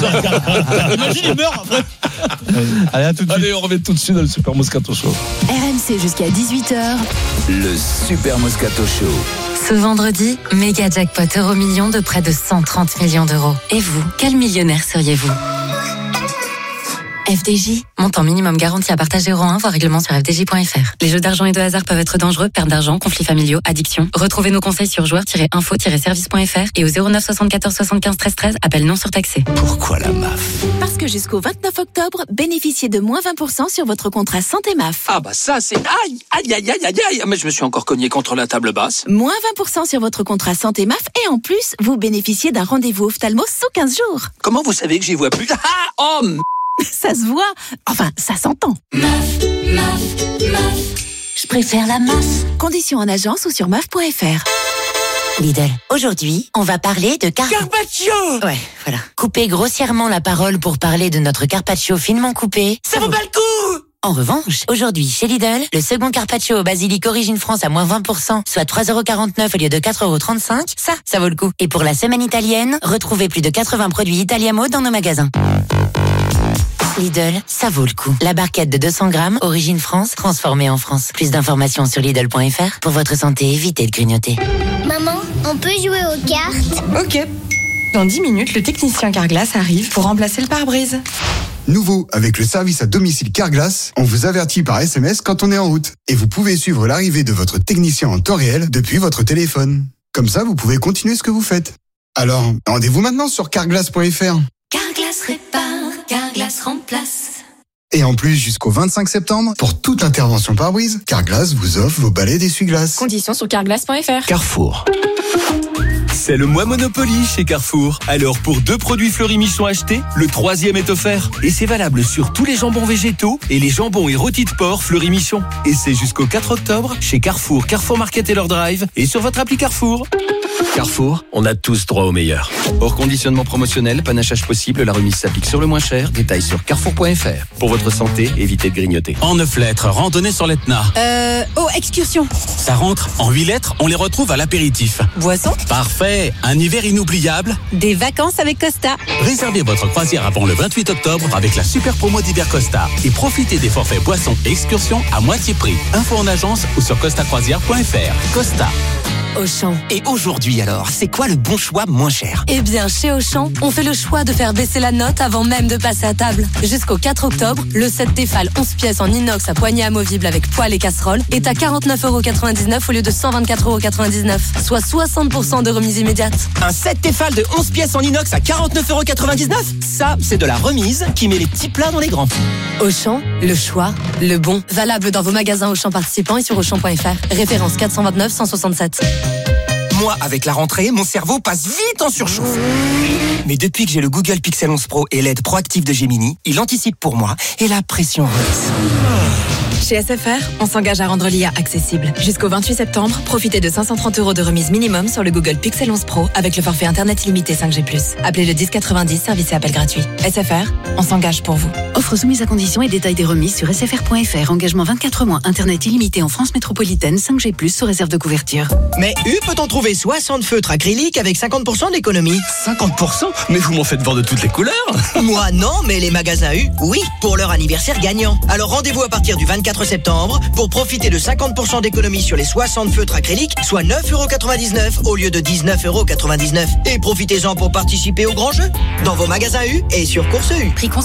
Imagine, il meurt après. Allez, à tout de suite. Allez, on revient tout de suite dans le Super Moscato Show. R M C jusqu'à dix-huit heures. Le Super Moscato Show. Ce vendredi, méga jackpot euro million de près de cent trente millions d'euros. Et vous, quel millionnaire seriez-vous? F D J, montant minimum garanti à partager euro un, voire règlement sur f d j point f r. Les jeux d'argent et de hasard peuvent être dangereux, perte d'argent, conflits familiaux, addiction. Retrouvez nos conseils sur joueurs tiret info tiret service point f r et au zéro neuf soixante-quatorze soixante-quinze treize treize, appel non surtaxé. Pourquoi la M A F? Parce que jusqu'au vingt-neuf octobre, bénéficiez de moins vingt pour cent sur votre contrat santé M A F. Ah bah ça c'est... Aïe, aïe, aïe, aïe, aïe, aïe. Mais je me suis encore cogné contre la table basse. Moins vingt pour cent sur votre contrat santé M A F et en plus, vous bénéficiez d'un rendez-vous ophtalmo sous quinze jours. Comment vous savez que j'y vois plus? Ah, oh ça se voit, enfin, ça s'entend. M A F, M A F, M A F. Je préfère la M A F. Conditions en agence ou sur M A F point F R. Lidl, aujourd'hui, on va parler de car... Carpaccio. Ouais, voilà. Couper grossièrement la parole pour parler de notre carpaccio finement coupé. Ça vaut pas le coup. En revanche, aujourd'hui, chez Lidl, le second carpaccio au basilic Origine France à moins vingt pour cent, soit trois euros quarante-neuf au lieu de quatre euros trente-cinq, ça, ça vaut le coup. Et pour la semaine italienne, retrouvez plus de quatre-vingts produits Italiamo dans nos magasins. Lidl, ça vaut le coup. La barquette de deux cents grammes, Origine France, transformée en France. Plus d'informations sur Lidl point F R. Pour votre santé, évitez de grignoter. Maman, on peut jouer aux cartes? Ok. Dans dix minutes, le technicien Carglass arrive pour remplacer le pare-brise. Nouveau, avec le service à domicile Carglass, on vous avertit par S M S quand on est en route. Et vous pouvez suivre l'arrivée de votre technicien en temps réel depuis votre téléphone. Comme ça, vous pouvez continuer ce que vous faites. Alors, rendez-vous maintenant sur carglass point f r. Carglass répare, Carglass remplace. Et en plus, jusqu'au vingt-cinq septembre, pour toute intervention pare-brise, Carglass vous offre vos balais d'essuie-glace. Conditions sur carglass point f r. Carrefour. C'est le mois Monopoly chez Carrefour. Alors pour deux produits Fleury Michon achetés, le troisième est offert. Et c'est valable sur tous les jambons végétaux et les jambons et rôtis de porc Fleury Michon. Et c'est jusqu'au quatre octobre chez Carrefour, Carrefour Market et leur drive et sur votre appli Carrefour. Carrefour, on a tous droit au meilleur. Hors conditionnement promotionnel, panachage possible, la remise s'applique sur le moins cher. Détails sur carrefour point f r. Pour votre santé, évitez de grignoter. En neuf lettres, randonnée sur l'Etna. Euh, oh, excursion. Ça rentre. En huit lettres, on les retrouve à l'apéritif. Boisson. Parfait. Un hiver inoubliable. Des vacances avec Costa. Réservez votre croisière avant le vingt-huit octobre avec la super promo d'hiver Costa. Et profitez des forfaits boissons et excursions à moitié prix. Info en agence ou sur costa croisière point f r. Costa. Auchan. Et aujourd'hui alors, c'est quoi le bon choix moins cher? Eh bien, chez Auchan, on fait le choix de faire baisser la note avant même de passer à table. Jusqu'au quatre octobre, le set Tefal onze pièces en inox à poignée amovible avec poêle et casserole est à quarante-neuf euros quatre-vingt-dix-neuf au lieu de cent vingt-quatre euros quatre-vingt-dix-neuf, soit soixante pour cent de remise immédiate. Un set Tefal de onze pièces en inox à quarante-neuf euros quatre-vingt-dix-neuf? Ça, c'est de la remise qui met les petits plats dans les grands. Auchan, le choix, le bon. Valable dans vos magasins Auchan participants et sur auchan point f r. Référence quatre cent vingt-neuf cent soixante-sept. Moi, avec la rentrée, mon cerveau passe vite en surchauffe. Mais depuis que j'ai le Google Pixel onze Pro et l'aide proactive de Gemini, il anticipe pour moi et la pression rebaisse. Chez S F R, on s'engage à rendre l'I A accessible. Jusqu'au vingt-huit septembre, profitez de cinq cent trente euros de remise minimum sur le Google Pixel onze Pro avec le forfait Internet illimité cinq G plus. Appelez le dix quatre-vingt-dix, service et appel gratuit. S F R, on s'engage pour vous. Offre soumise à conditions et détails des remises sur s f r point f r. Engagement vingt-quatre mois, Internet illimité en France métropolitaine, cinq G plus, sous réserve de couverture. Mais U peut-on trouver soixante feutres acryliques avec cinquante pour cent d'économie? cinquante pour cent? Mais vous m'en faites voir de toutes les couleurs. Moi non, mais les magasins U, oui, pour leur anniversaire gagnant. Alors rendez-vous à partir du vingt-quatre septembre pour profiter de cinquante pour cent d'économie sur les soixante feutres acryliques, soit neuf euros quatre-vingt-dix-neuf au lieu de dix-neuf euros quatre-vingt-dix-neuf. Et profitez-en pour participer au grand jeu dans vos magasins U et sur Course U. Prix